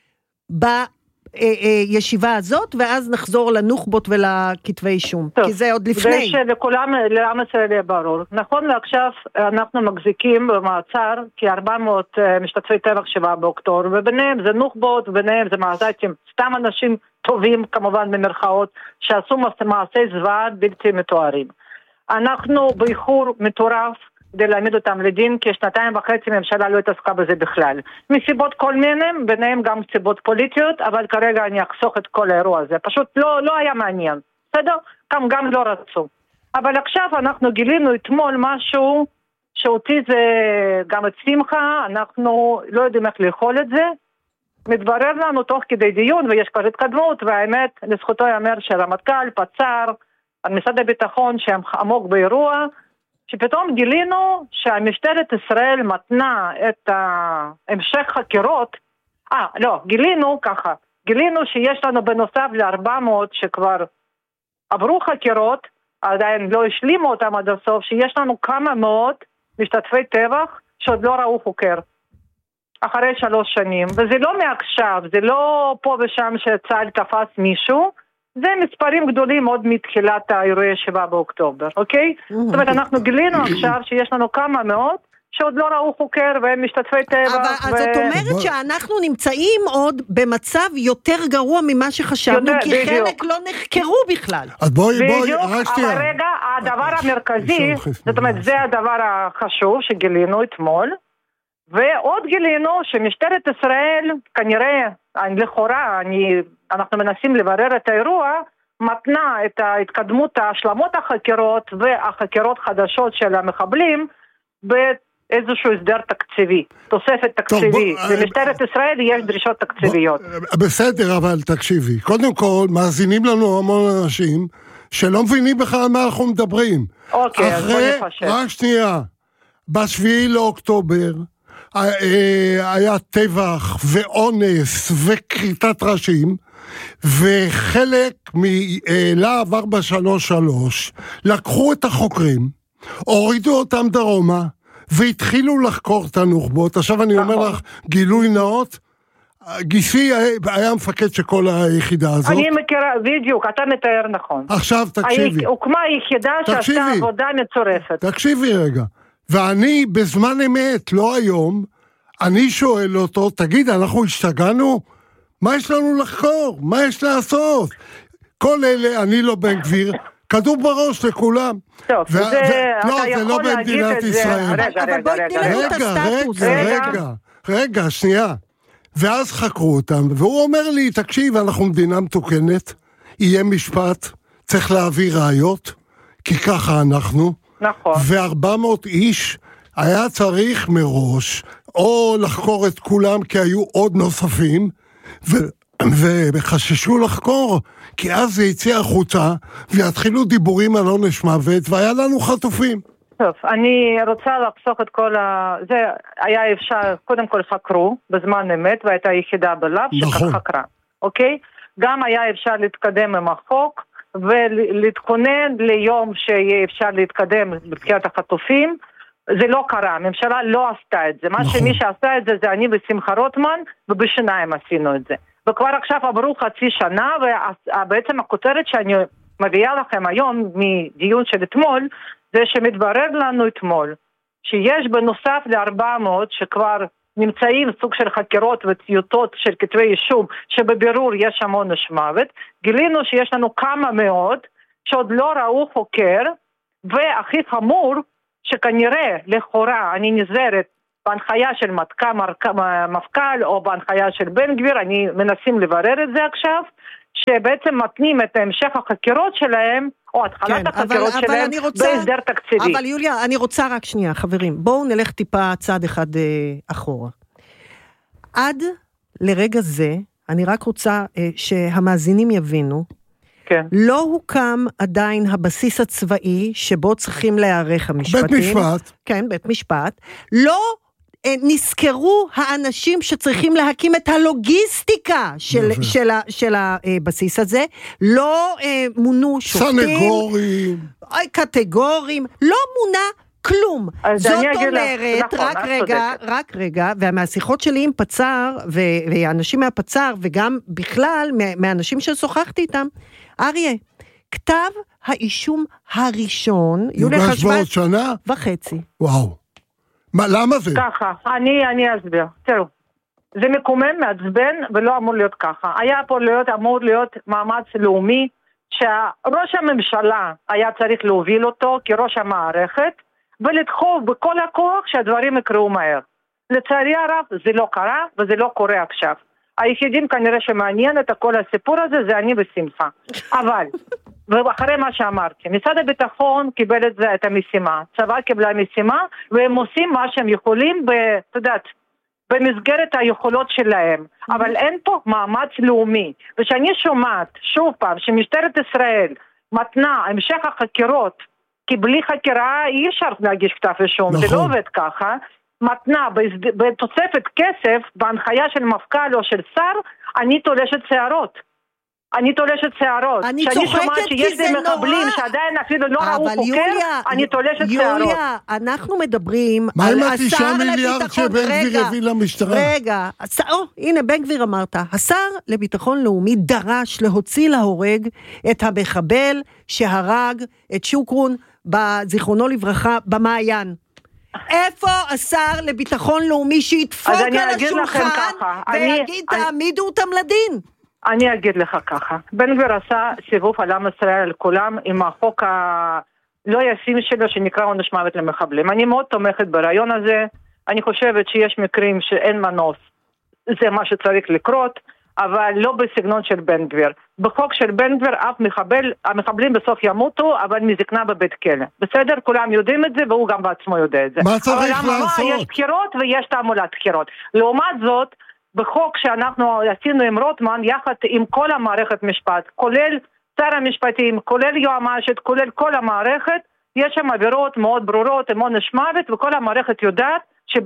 ישיבה הזאת, ואז נחזור לנוח'בות ולכתבי אישום. כי זה עוד לפני. ושלכולם, לעם ישראל יהיה ברור. נכון לעכשיו, אנחנו מחזיקים במעצר כ-400 משתתפי טבח 7 באוקטובר, וביניהם זה נוח'בות, וביניהם זה מעזתים, סתם אנשים טובים, כמובן במרכאות, שעשו מעשי זוועה בלתי מתוארים. אנחנו באיחור מטורף, כדי להעמיד אותם לדין, כי 2.5 ממשלה לא התעסקה בזה בכלל. מסיבות כל מיני, ביניהם גם סיבות פוליטיות, אבל כרגע אני אחסוך את כל האירוע הזה. פשוט לא היה מעניין. בסדר? גם לא רצו. אבל עכשיו אנחנו גילינו אתמול משהו שאותי זה גם את שמחה, אנחנו לא יודעים איך לאכול את זה. מתברר לנו תוך כדי דיון, ויש כבר התקדמות, והאמת, לזכותו יאמר שהרמטכ"ל, פצ"ר, על משרד הביטחון שהם עמוק באירוע, שפתאום גילינו שהמשטרת ישראל מתנה את המשך חקירות, גילינו שיש לנו בנוסף ל-400 שכבר עברו חקירות, עדיין לא השלימו אותם עד הסוף, שיש לנו כמה מאות משתתפי טבח שעוד לא ראו חוקר, אחרי 3 שנים, וזה לא מעכשיו, זה לא פה ושם שצה"ל תפס מישהו, זה מספרים גדולים עוד מתחילת האירועי 7 באוקטובר, אוקיי? זאת אומרת, אנחנו גילינו עכשיו שיש לנו כמה מאות שעוד לא ראו חוקר והם משתתפי טבע. אבל זאת אומרת שאנחנו נמצאים עוד במצב יותר גרוע ממה שחשבנו, כי חלק לא נחקרו בכלל. אז בואי, אבל רגע, הדבר המרכזי, זאת אומרת, זה הדבר החשוב שגילינו אתמול, ועוד גילינו שמשטרת ישראל, כנראה, לכאורה, אנחנו מנסים לברר את האירוע, מתנה את ההתקדמות, השלמות החקירות והחקירות חדשות של המחבלים באיזשהו הסדר תקציבי, תוספת תקציבי. במשטרת ישראל יש דרישות תקציביות. בסדר, אבל תקשיבי. קודם כל, מאזינים לנו המון אנשים שלא מבינים בכלל על מה אנחנו מדברים. אוקיי, אז בוא נפשט. רק שנייה, ב7 לאוקטובר, היה טבח ואונס וכריתת ראשים, וחלק מלהב 433 לקחו את החוקרים, הורידו אותם דרומה, והתחילו לחקור את הנוח'בות. עכשיו אני אומר לך, גילוי נאות, גיסי היה מפקד של כל היחידה הזאת. אני מכירה, בדיוק, אתה מתאר נכון. עכשיו תקשיבי. הוקמה יחידה שעשתה עבודה מצורפת. תקשיבי רגע. ואני בזמן אמת, לא היום, אני שואל אותו, תגיד, אנחנו השתגענו? מה יש לנו לחקור? מה יש לעשות? כל אלה, אני לא בן גביר, כדור בראש לכולם. טוב, זה לא במדינת ישראל. אבל בואי תני לנו את הסטטוס. רגע, שנייה. ואז חקרו אותם, והוא אומר לי, תקשיב, אנחנו מדינה מתוקנת, יהיה משפט, צריך להביא ראיות, כי ככה אנחנו. נכון. ו400 איש היה צריך מראש, או לחקור את כולם, כי היו עוד נוספים, וחששו לחקור, כי אז זה יצא החוצה, ויתחילו דיבורים על עונש מוות, והיה לנו חטופים. טוב, אני רוצה לחסוך את כל זה היה אפשר, קודם כל חקרו, בזמן אמת, והייתה יחידה בלב שחקרה, אוקיי? גם היה אפשר להתקדם עם החוק, ולהתכונן ליום שיהיה אפשר להתקדם בבחירת החטופים, זה לא קרה, הממשלה לא עשתה את זה. מה שמי שעשה את זה זה אני ושמחה רוטמן, ובשיניים עשינו את זה. וכבר עכשיו עברו חצי שנה, ובעצם הכותרת שאני מביאה לכם היום מדיון של אתמול, זה שמתברר לנו אתמול, שיש בנוסף ל-400 שכבר נמצאים סוג של חקירות וטיוטות של כתבי אישום, שבבירור יש שם עונש מוות, גילינו שיש לנו כמה מאות שעוד לא ראו חוקר, והכי חמור, שכנראה לכאורה אני נזרת בהנחיה של מפכ"ל או בהנחיה של בן גביר, אני מנסים לברר את זה עכשיו, שבעצם מתנים את המשך החקירות שלהם, או התחלת החקירות שלהם, בהסדר תקציבי. אבל יוליה, אני רוצה רק שנייה, חברים, בואו נלך טיפה צעד אחד אחורה. עד לרגע זה, אני רק רוצה שהמאזינים יבינו, כן. לא הוקם עדיין הבסיס הצבאי שבו צריכים להיערך המשפטים. בית משפט. כן, בית משפט. לא נזכרו האנשים שצריכים להקים את הלוגיסטיקה של הבסיס הזה. לא מונו שופטים. סנגורים. קטגורים. לא מונה כלום. זאת אומרת, רק רגע, ומהשיחות שלי עם פצר, ואנשים מהפצר, וגם בכלל מהאנשים ששוחחתי איתם, אריה, כתב האישום הראשון, יולי חשבה שנה וחצי. וואו. למה זה? ככה, אני אסביר. תראו, זה מקומם, מעצבן, ולא אמור להיות ככה. היה פה אמור להיות מאמץ לאומי, שראש הממשלה היה צריך להוביל אותו כראש המערכת, ולדחוף בכל הכוח שהדברים יקראו מהר. לצערי הרב, זה לא קרה, וזה לא קורה עכשיו. היחידים כנראה שמעניין את כל הסיפור הזה, זה אני ושמחה. אבל, ואחרי מה שאמרתי, משרד הביטחון קיבל את המשימה, צבא קיבלה משימה, והם עושים מה שהם יכולים, במסגרת היכולות שלהם. אבל אין פה מאמץ לאומי. ושאני שומעת, שוב פעם, שמשטרת ישראל מתנה המשך החקירות, כי בלי חקירה אי אפשר להגיש כתב אישום, נכון. זה לא עובד ככה, מתנה בתוספת כסף, בהנחיה של מפכ"ל או של שר, אני תולשת שערות. אני צוחקת כי זה נורא. מחבלים שעדיין אפילו לא ראו חוקר, אני תולשת שערות. יוליה, אנחנו מדברים מה עם 9 מיליארד שבן גביר הביא למשטרה? רגע, הנה בן גביר אמרת, השר לביטחון לאומי דרש להוציא להורג את המחבל שהרג את שוקרון, בזיכרונו לברכה, במעיין. איפה השר לביטחון לאומי שידפוק על השולחן ויגיד תעמידו אותם לדין? אני אגיד לך ככה, בן גביר עשה סיבוב על עם ישראל על כולם עם החוק הלא ישים שלו שנקרא עונש מוות למחבלים. אני מאוד תומכת ברעיון הזה, אני חושבת שיש מקרים שאין מנוס, זה מה שצריך לקרות, אבל לא בסגנון של בן גביר. בחוק של בן גביר המחבלים בסוף ימותו, אבל מזקנה בבית כלא. בסדר? כולם יודעים את זה, והוא גם בעצמו יודע את זה. מה צריך לעשות? יש בחירות ויש תעמולת בחירות. לעומת זאת, בחוק שאנחנו עשינו עם רוטמן, יחד עם כל המערכת משפט, כולל שר המשפטים, כולל יועמ"שית, כולל כל המערכת, יש שם עבירות מאוד ברורות, עם עונש מוות, וכל המערכת יודעת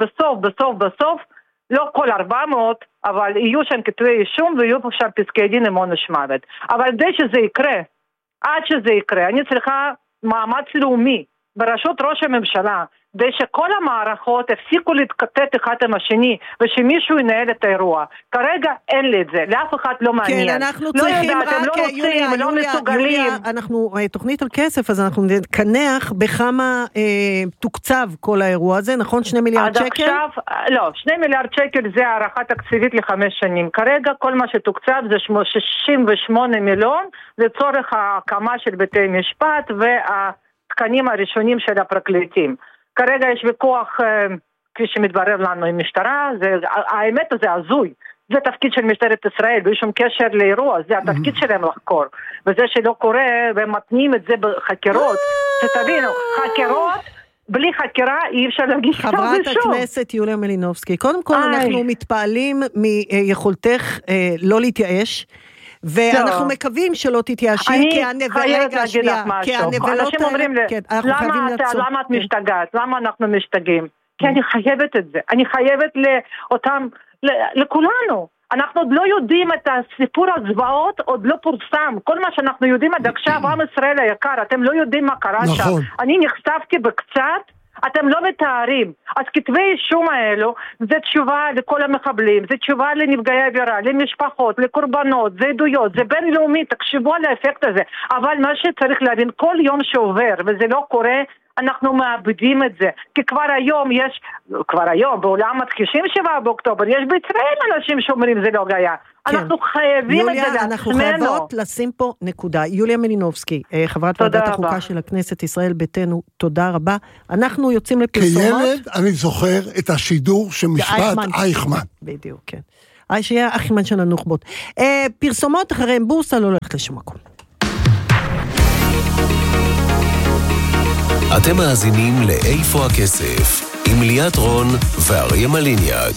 שבסוף, לא כל 400, אבל יהיו שם כתבי אישום ויהיו שם פסקי דין עם עונש מוות. אבל כדי שזה יקרה, עד שזה יקרה, אני צריכה מאמץ לאומי בראשות ראש הממשלה, כדי שכל המערכות הפסיקו להתקטט אחד עם השני, ושמישהו ינהל את האירוע. כרגע אין לי את זה, לאף אחד לא מעניין. כן, אנחנו צריכים רק, יוליה, אנחנו תוכנית על כסף, אז אנחנו נקנח בכמה תוקצב כל האירוע הזה, נכון? 2 מיליארד שקל? עכשיו, לא, 2 מיליארד שקל זה הערכה תקציבית ל5 שנים. כרגע כל מה שתוקצב זה 68 מיליון, לצורך ההקמה של בתי משפט והתקנים הראשונים של הפרקליטים. כרגע יש ויכוח, כפי שמתברר לנו עם משטרה, האמת זה הזוי, זה תפקיד של משטרת ישראל, בלי שום קשר לאירוע, זה התפקיד שלהם לחקור, וזה שלא קורה, והם מתנים את זה בחקירות, שתבינו, חקירות, בלי חקירה אי אפשר להגיש כתב אישום. חברת הכנסת יוליה מלינובסקי, קודם כל אנחנו מתפעלים מיכולתך לא להתייאש, ואנחנו מקווים שלא תתייאשי, כי חייבת להגיד לך משהו. אנשים אומרים לי, למה את משתגעת? למה אנחנו משתגעים? כי אני חייבת את זה. אני חייבת לאותם, לכולנו. אנחנו עוד לא יודעים את הסיפור הזוועות, עוד לא פורסם. כל מה שאנחנו יודעים עד עכשיו, עם ישראל היקר, אתם לא יודעים מה קרה שם. אני נחשפתי בקצת, אתם לא מתארים. אז כתבי אישום האלו, זה תשובה לכל המחבלים, זה תשובה לנפגעי עבירה, למשפחות, לקורבנות, זה עדויות, זה בינלאומי, תחשבו על האפקט הזה. אבל מה שצריך להבין, כל יום שעובר, וזה לא קורה, אנחנו מאבדים את זה. כי כבר היום, בעולם מכחישים 7 באוקטובר, יש בישראל אנשים שאומרים זה לא היה. כן. אנחנו חייבים את זה לעצמנו. אנחנו חייבות לשים פה נקודה. יוליה מלינובסקי, חברת ועדת החוקה של הכנסת ישראל ביתנו, תודה רבה. אנחנו יוצאים לפרסומות. כילד אני זוכר את השידור של משפט אייכמן. בדיוק, כן. שיהיה אייכמן של הנוח'בות. פרסומות אחריהם בורסה לא הולכת לשום מקום. אתם מאזינים לאיפה הכסף, עם ליאת רון ואריה מליניאק.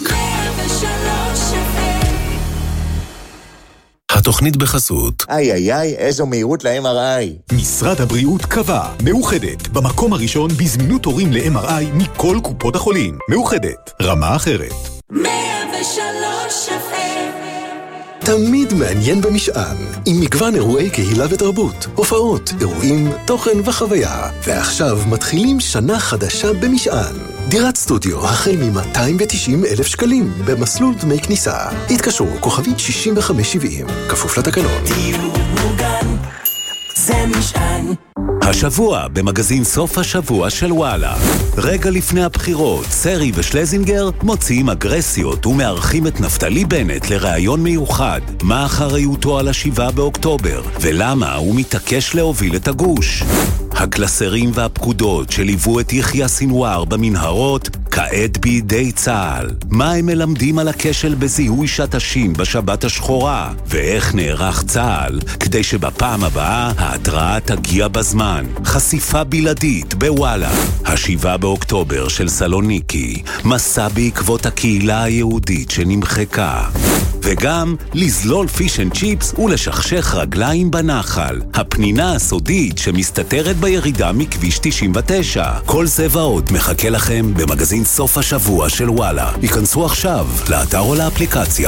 התוכנית בחסות. איי, איזו מהירות ל-MRI. משרד הבריאות קבע, מאוחדת, במקום הראשון בזמינות תורים ל-MRI מכל קופות החולים. מאוחדת, רמה אחרת. 103 תמיד מעניין במשען, עם מגוון אירועי קהילה ותרבות, הופעות, אירועים, תוכן וחוויה. ועכשיו מתחילים שנה חדשה במשען. דירת סטודיו החל מ-290,000 שקלים במסלול דמי כניסה. התקשרו כוכבית 6570, כפוף לתקנון. דיור מוגן, זה משען. השבוע במגזין סוף השבוע של וואלה. רגע לפני הבחירות, סרי ושלזינגר מוציאים אגרסיות ומארחים את נפתלי בנט לראיון מיוחד. מה אחריותו על 7 באוקטובר, ולמה הוא מתעקש להוביל את הגוש. הקלסרים והפקודות שליוו את יחיא סינואר במנהרות, כעת בידי צה"ל. מה הם מלמדים על הכשל בזיהוי שטשים בשבת השחורה, ואיך נערך צה"ל כדי שבפעם הבאה ההתראה תגיע בזמן. חשיפה בלעדית בוואלה. 7 באוקטובר של סלוניקי, מסע בעקבות הקהילה היהודית שנמחקה. וגם לזלול פיש אנד צ'יפס ולשכשך רגליים בנחל, הפנינה הסודית שמסתתרת בירידה מכביש 99. כל זה ועוד מחכה לכם במגזין סוף השבוע של וואלה. ייכנסו עכשיו לאתר או לאפליקציה.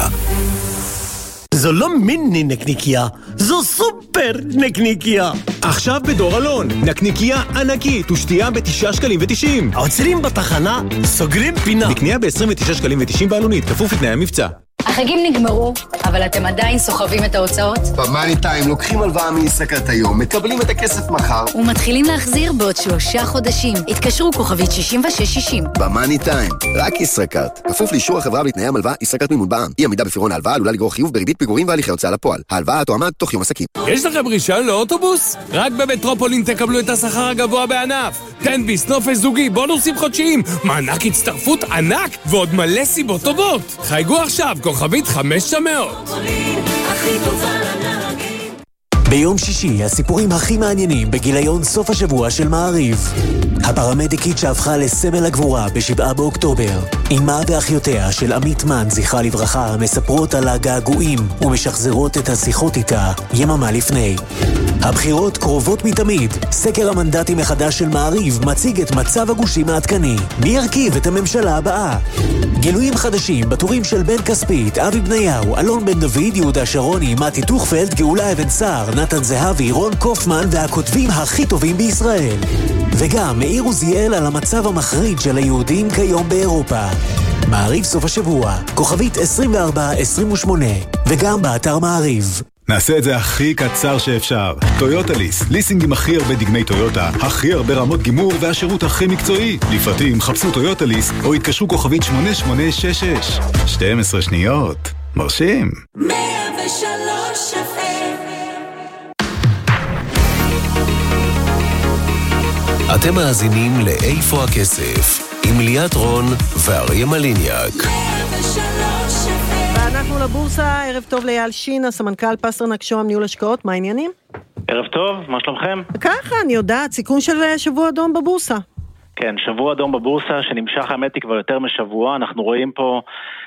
זו לא מיני נקניקיה, זו סופר נקניקיה. עכשיו בדור אלון, נקניקיה ענקית ושתייה ב9.90 שקלים. עוצרים בתחנה, סוגרים פינה. נקניה ב29.90 שקלים בעלונית, כפוף לתנאי המבצע. החגים נגמרו, אבל אתם עדיין סוחבים את ההוצאות? במאני טיים לוקחים הלוואה מישראכרט היום, מקבלים את הכסף מחר ומתחילים להחזיר בעוד 3 חודשים. התקשרו כוכבית 6660. במאני טיים, רק ישראכרט. כפוף לאישור החברה ולתנאי המלווה, ישראכרט מימון בע"מ. אי עמידה בפירעון ההלוואה עלולה לגרור חיוב בריבית פיגורים והליכי הוצאה לפועל. ההלוואה תועמד תוך יום עסקים. יש לכם רישיון לאוטובוס? רק במטרופולין תקבלו את השכר הגבוה בענף. תן ביס, נופש זוגי, בונוסים חודשיים, מענק הצטרפות ענק ועוד מלא סיבות טובות. חייגו עכשיו, כוכבית 500. ביום שישי, הסיפורים הכי מעניינים בגיליון סוף השבוע של מעריב. הפרמדיקית שהפכה לסמל הגבורה ב7 באוקטובר. אמא ואחיותיה של עמית מן, זכרה לברכה, מספרות על הגעגועים ומשחזרות את השיחות איתה יממה לפני. הבחירות קרובות מתמיד. סקר המנדטים מחדש של מעריב מציג את מצב הגושים העדכני. מי ירכיב את הממשלה הבאה? גילויים חדשים בטורים של בן כספית, אבי בניהו, אלון בן דוד, יהודה שרוני, מתי טוכפלד, גאולה אבן סער, נתן זהבי, רון קופמן והכותבים הכי טובים בישראל. וגם מאיר עוזיאל על המצב המחריד של היהודים כיום באירופה. מעריב סוף השבוע, כוכבית 2428, וגם באתר מעריב. נעשה את זה הכי קצר שאפשר. טויוטה ליס, ליסינג עם הכי הרבה דגמי טויוטה, הכי הרבה רמות גימור והשירות הכי מקצועי. לפרטים חפשו טויוטה ליס או התקשרו כוכבית 8866. 12 שניות. מרשים. 103 אתם מאזינים לאיפה הכסף, עם ליאת רון ואריה מליניאק. ואנחנו לבורסה, ערב טוב לאייל שינה, סמנכ"ל פסטרנק שוהם ניהול השקעות, מה העניינים? ערב טוב, מה שלומכם? ככה, אני יודעת, סיכון של שבוע אדום בבורסה. כן, שבוע אדום בבורסה שנמשך האמת היא כבר יותר משבוע, אנחנו רואים פה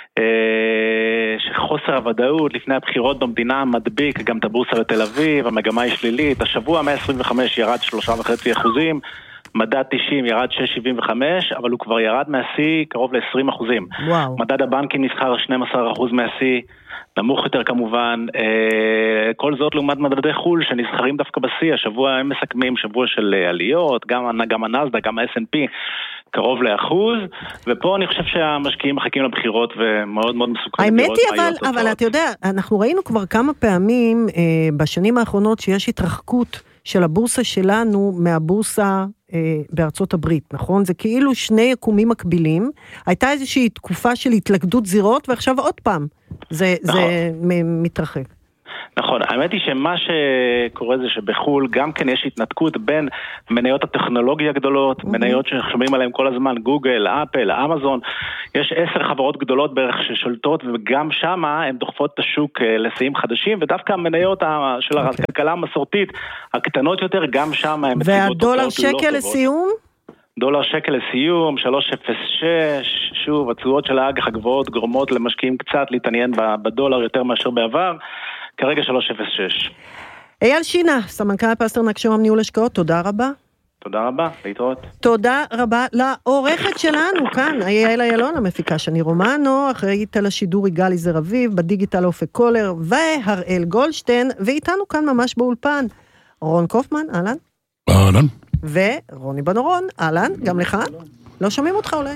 שחוסר הוודאות לפני הבחירות במדינה מדביק גם את הבורסה בתל אביב, המגמה היא שלילית, השבוע 125 ירד 3.5%, מדד 90 ירד 6.75, אבל הוא כבר ירד מהשיא קרוב ל-20%. וואו. מדד הבנקים נסחר 12% מהשיא, נמוך יותר כמובן, כל זאת לעומת מדדי חול שנסחרים דווקא בשיא, השבוע הם מסכמים שבוע של עליות, גם הנסד"ק, גם ה-S&P, קרוב ל1%, ופה אני חושב שהמשקיעים מחכים לבחירות ומאוד מאוד מסוכנים. האמת היא, אבל אתה יודע, אנחנו ראינו כבר כמה פעמים בשנים האחרונות שיש התרחקות של הבורסה שלנו מהבורסה בארצות הברית, נכון? זה כאילו שני יקומים מקבילים, הייתה איזושהי תקופה של התלכדות זירות, ועכשיו עוד פעם, זה מתרחק. נכון, האמת היא שמה שקורה זה שבחול גם כן יש התנתקות בין מניות הטכנולוגיה הגדולות, מניות ששומעים עליהם כל הזמן, גוגל, אפל, אמזון, יש 10 חברות גדולות בערך ששולטות, וגם שם הן דוחפות את השוק לשיאים חדשים, ודווקא המניות של הכלכלה המסורתית הקטנות יותר, גם שם הן מציבות תוצאות לא טובות. והדולר שקל לסיום? דולר שקל לסיום, 3.06, שוב, התשואות של האג"ח הגבוהות גורמות למשקיעים קצת להתעניין בדולר יותר מאשר בעבר, כרגע 3.06. אייל שינה, סמנכ"ל פסטרנק שוהם ניהול השקעות, תודה רבה. תודה רבה, להתראות. תודה רבה לעורכת שלנו כאן, יעל איילון, המפיקה שני רומנו, אחראית על השידור יגאל זר אביב, בדיגיטל אופק קולר, והראל גולדשטיין, ואיתנו כאן ממש באולפן, רון קופמן, אהלן. אהלן. ורוני בנורון, אהלן, גם לך. לא שומעים אותך אולי?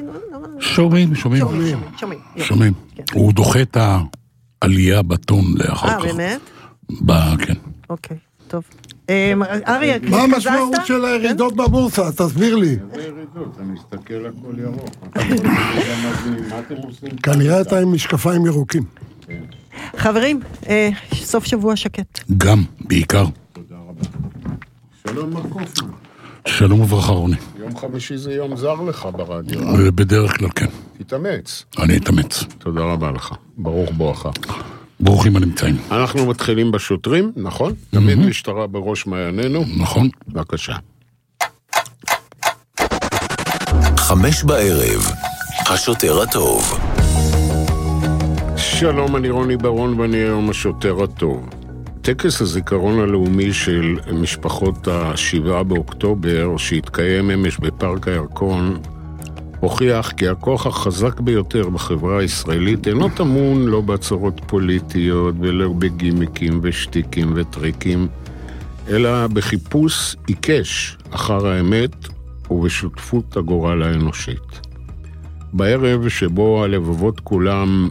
שומעים. הוא דוחה את העלייה בטון לאחר כך. באמת? כן. אוקיי, טוב. אריה, מה המשמעות של הירידות בבורסה? תסביר לי. איזה ירידות? אני מסתכל הכל ירוק. מה אתם עושים? כנראה אתה עם משקפיים ירוקים. חברים, סוף שבוע שקט. גם, בעיקר. תודה רבה. שלום מר קופמן. שלום וברכה רוני. יום חמישי זה יום זר לך ברדיו. בדרך כלל כן. תתאמץ. אני אתאמץ. תודה רבה לך. ברוך בואך. ברוכים הנמצאים. אנחנו מתחילים בשוטרים, נכון? תמיד משטרה בראש מעיינינו. נכון. בבקשה. 5 בערב, השוטר הטוב. שלום, אני רוני ברון ואני היום השוטר הטוב. טקס הזיכרון הלאומי של משפחות ה7 באוקטובר שהתקיים אמש בפארק הירקון הוכיח כי הכוח החזק ביותר בחברה הישראלית אינו טמון לא בהצהרות פוליטיות ולא בגימיקים ושטיקים וטריקים, אלא בחיפוש עיקש אחר האמת ובשותפות הגורל האנושית. בערב שבו הלבבות כולם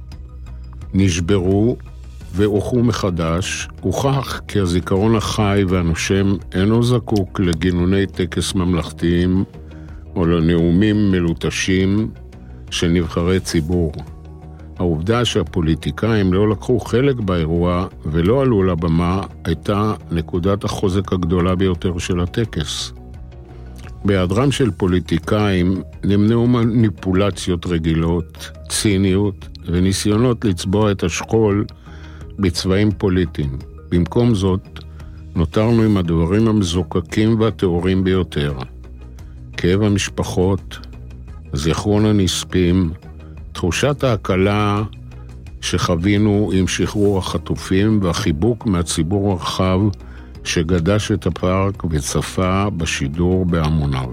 נשברו והוכו מחדש, הוכח כי הזיכרון החי והנושם אינו זקוק לגינוני טקס ממלכתיים או לנאומים מלוטשים של נבחרי ציבור. העובדה שהפוליטיקאים לא לקחו חלק באירוע ולא עלו לבמה הייתה נקודת החוזק הגדולה ביותר של הטקס. בהיעדרם של פוליטיקאים נמנעו מניפולציות רגילות, ציניות וניסיונות לצבוע את השכול בצבעים פוליטיים. במקום זאת, נותרנו עם הדברים המזוקקים והתיאורים ביותר. כאב המשפחות, זיכרון הנספים, תחושת ההקלה שחווינו עם שחרור החטופים והחיבוק מהציבור הרחב שגדש את הפארק וצפה בשידור בהמוניו.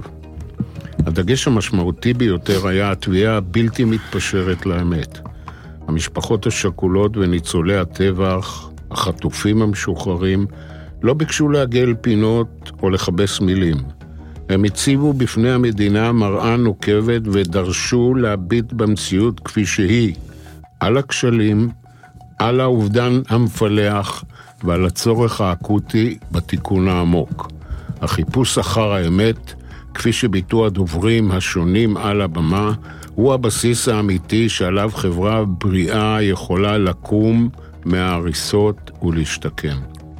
הדגש המשמעותי ביותר היה התביעה הבלתי מתפשרת לאמת. המשפחות השכולות וניצולי הטבח, החטופים המשוחררים, לא ביקשו להגל פינות או לחבש מילים. הם הציבו בפני המדינה מראה נוקבת ודרשו להביט במציאות כפי שהיא, על הכשלים, על האובדן המפלח ועל הצורך האקוטי בתיקון העמוק. החיפוש אחר האמת, כפי שביטאו הדוברים השונים על הבמה, הוא הבסיס האמיתי שעליו חברה בריאה יכולה לקום מההריסות ולהשתקם.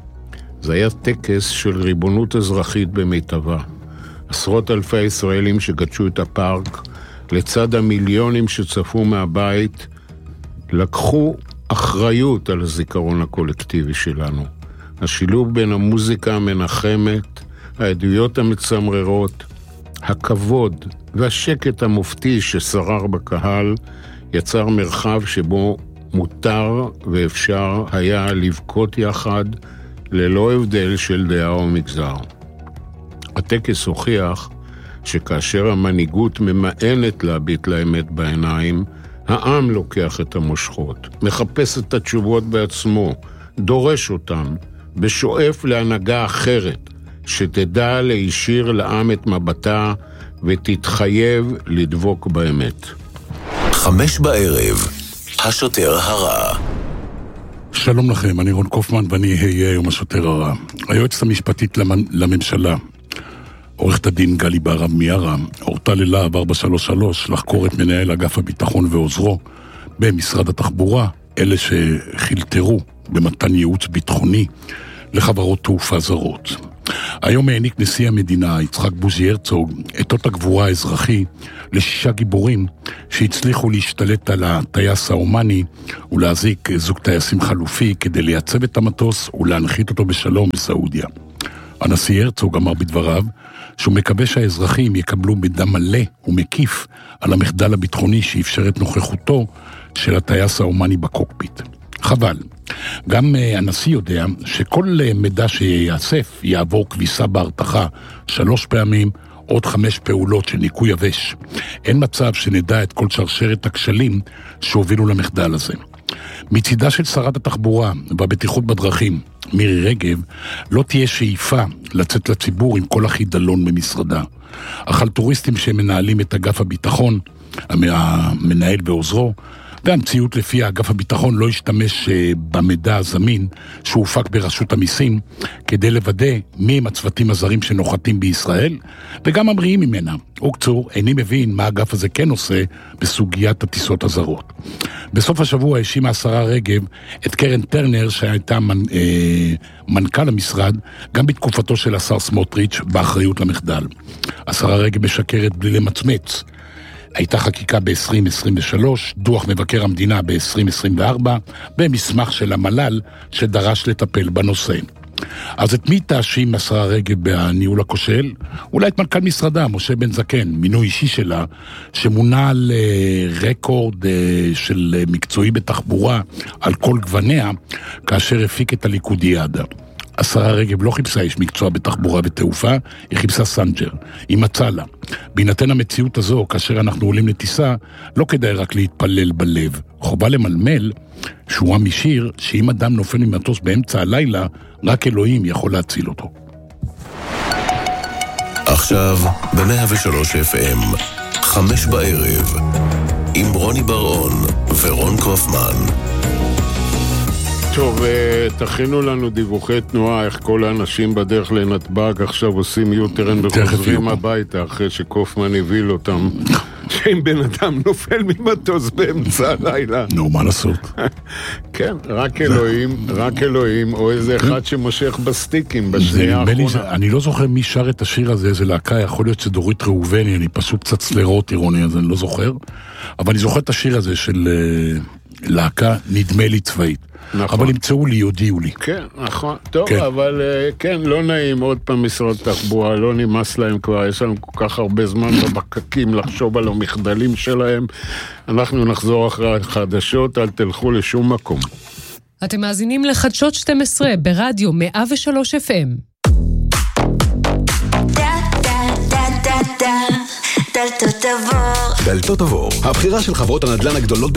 זה היה טקס של ריבונות אזרחית במיטבה. עשרות אלפי ישראלים שגדשו את הפארק, לצד המיליונים שצפו מהבית, לקחו אחריות על הזיכרון הקולקטיבי שלנו. השילוב בין המוזיקה המנחמת, העדויות המצמררות, הכבוד והשקט המופתי ששרר בקהל, יצר מרחב שבו מותר ואפשר היה לבכות יחד ללא הבדל של דעה או מגזר. הטקס הוכיח שכאשר המנהיגות ממאנת להביט לאמת בעיניים, העם לוקח את המושכות, מחפש את התשובות בעצמו, דורש אותם, בשואף להנהגה אחרת, שתדע להישיר לעם את מבטה ותתחייב לדבוק באמת. 5:00, השוטר הרע. שלום לכם, אני רון קופמן ואני אהיה היום השוטר הרע. היועצת המשפטית לממשלה, עורכת הדין גלי בהרב מיארה, הורתה ללהב 433 לחקור את מנהל אגף הביטחון ועוזרו במשרד התחבורה, אלה שחילטרו במתן ייעוץ ביטחוני לחברות תעופה זרות. היום העניק נשיא המדינה, יצחק בוז'י הרצוג, את אות הגבורה האזרחי ל6 גיבורים שהצליחו להשתלט על הטייס האומני ולהזיק זוג טייסים חלופי כדי לייצב את המטוס ולהנחית אותו בשלום בסעודיה. הנשיא הרצוג אמר בדבריו שהוא מקווה שהאזרחים יקבלו מידע מלא ומקיף על המחדל הביטחוני שאפשר את נוכחותו של הטייס האומני בקוקפיט. חבל. גם הנשיא יודע שכל מידע שיאסף יעבור כביסה בהרתחה 3 פעמים, עוד 5 פעולות של ניקוי יבש. אין מצב שנדע את כל שרשרת הכשלים שהובילו למחדל הזה. מצידה של שרת התחבורה והבטיחות בדרכים, מירי רגב, לא תהיה שאיפה לצאת לציבור עם כל החידלון במשרדה. החלטוריסטים שמנהלים את אגף הביטחון, המנהל ועוזרו, והמציאות לפי אגף הביטחון לא ישתמש במידע הזמין שהופק ברשות המיסים כדי לוודא מי הם הצוותים הזרים שנוחתים בישראל וגם ממריאים ממנה. וקצור, איני מבין מה האגף הזה כן עושה בסוגיית הטיסות הזרות. בסוף השבוע האשימה השרה רגב את קרן טרנר שהייתה מנכ"ל המשרד גם בתקופתו של השר סמוטריץ' באחריות למחדל. השרה רגב משקרת בלי למצמץ. הייתה חקיקה ב-2023, דוח מבקר המדינה ב-2024, במסמך של המל"ל שדרש לטפל בנושא. אז את מי תאשים השרה רגב בניהול הכושל? אולי את מנכ"ל משרדה, משה בן זקן, מינוי אישי שלה, שמונה על רקורד של מקצועי בתחבורה על כל גווניה, כאשר הפיק את הליכודיאדה. השרה רגב לא חיפשה איש מקצוע בתחבורה ותעופה, היא חיפשה סנג'ר, היא מצאה לה. בהינתן המציאות הזו, כאשר אנחנו עולים לטיסה, לא כדאי רק להתפלל בלב. חובה למלמל, שורה משיר, שאם אדם נופל ממטוס באמצע הלילה, רק אלוהים יכול להציל אותו. עכשיו, ב-103 FM, 5:00, עם רוני ברון ורון קופמן. טוב, תכינו לנו דיווחי תנועה, איך כל האנשים בדרך לנתב"ג עכשיו עושים יוטרן וחוזרים הביתה, אחרי שקופמן הביל אותם, שאם בן אדם נופל ממטוס באמצע הלילה. נו, מה לעשות? כן, רק אלוהים, או איזה אחד שמושך בסטיקים בשנייה האחרונה. אני לא זוכר מי שר את השיר הזה, איזה להקה, יכול להיות שדורית ראובני, אני פשוט קצת סלרות אירוני, אז אני לא זוכר, אבל אני זוכר את השיר הזה של להקה נדמה לי צבאית. נכון. אבל ימצאו לי, יודיעו לי. כן, נכון. טוב, כן. אבל כן, לא נעים עוד פעם משרד תחבורה, לא נמאס להם כבר, יש לנו כל כך הרבה זמן בבקקים לחשוב על המחדלים שלהם. אנחנו נחזור אחרי החדשות, אל תלכו לשום מקום. אתם מאזינים לחדשות 12 ברדיו 103 FM. דלתות עבור. דלתות עבור, הבחירה של חברות הנדל"ן הגדולות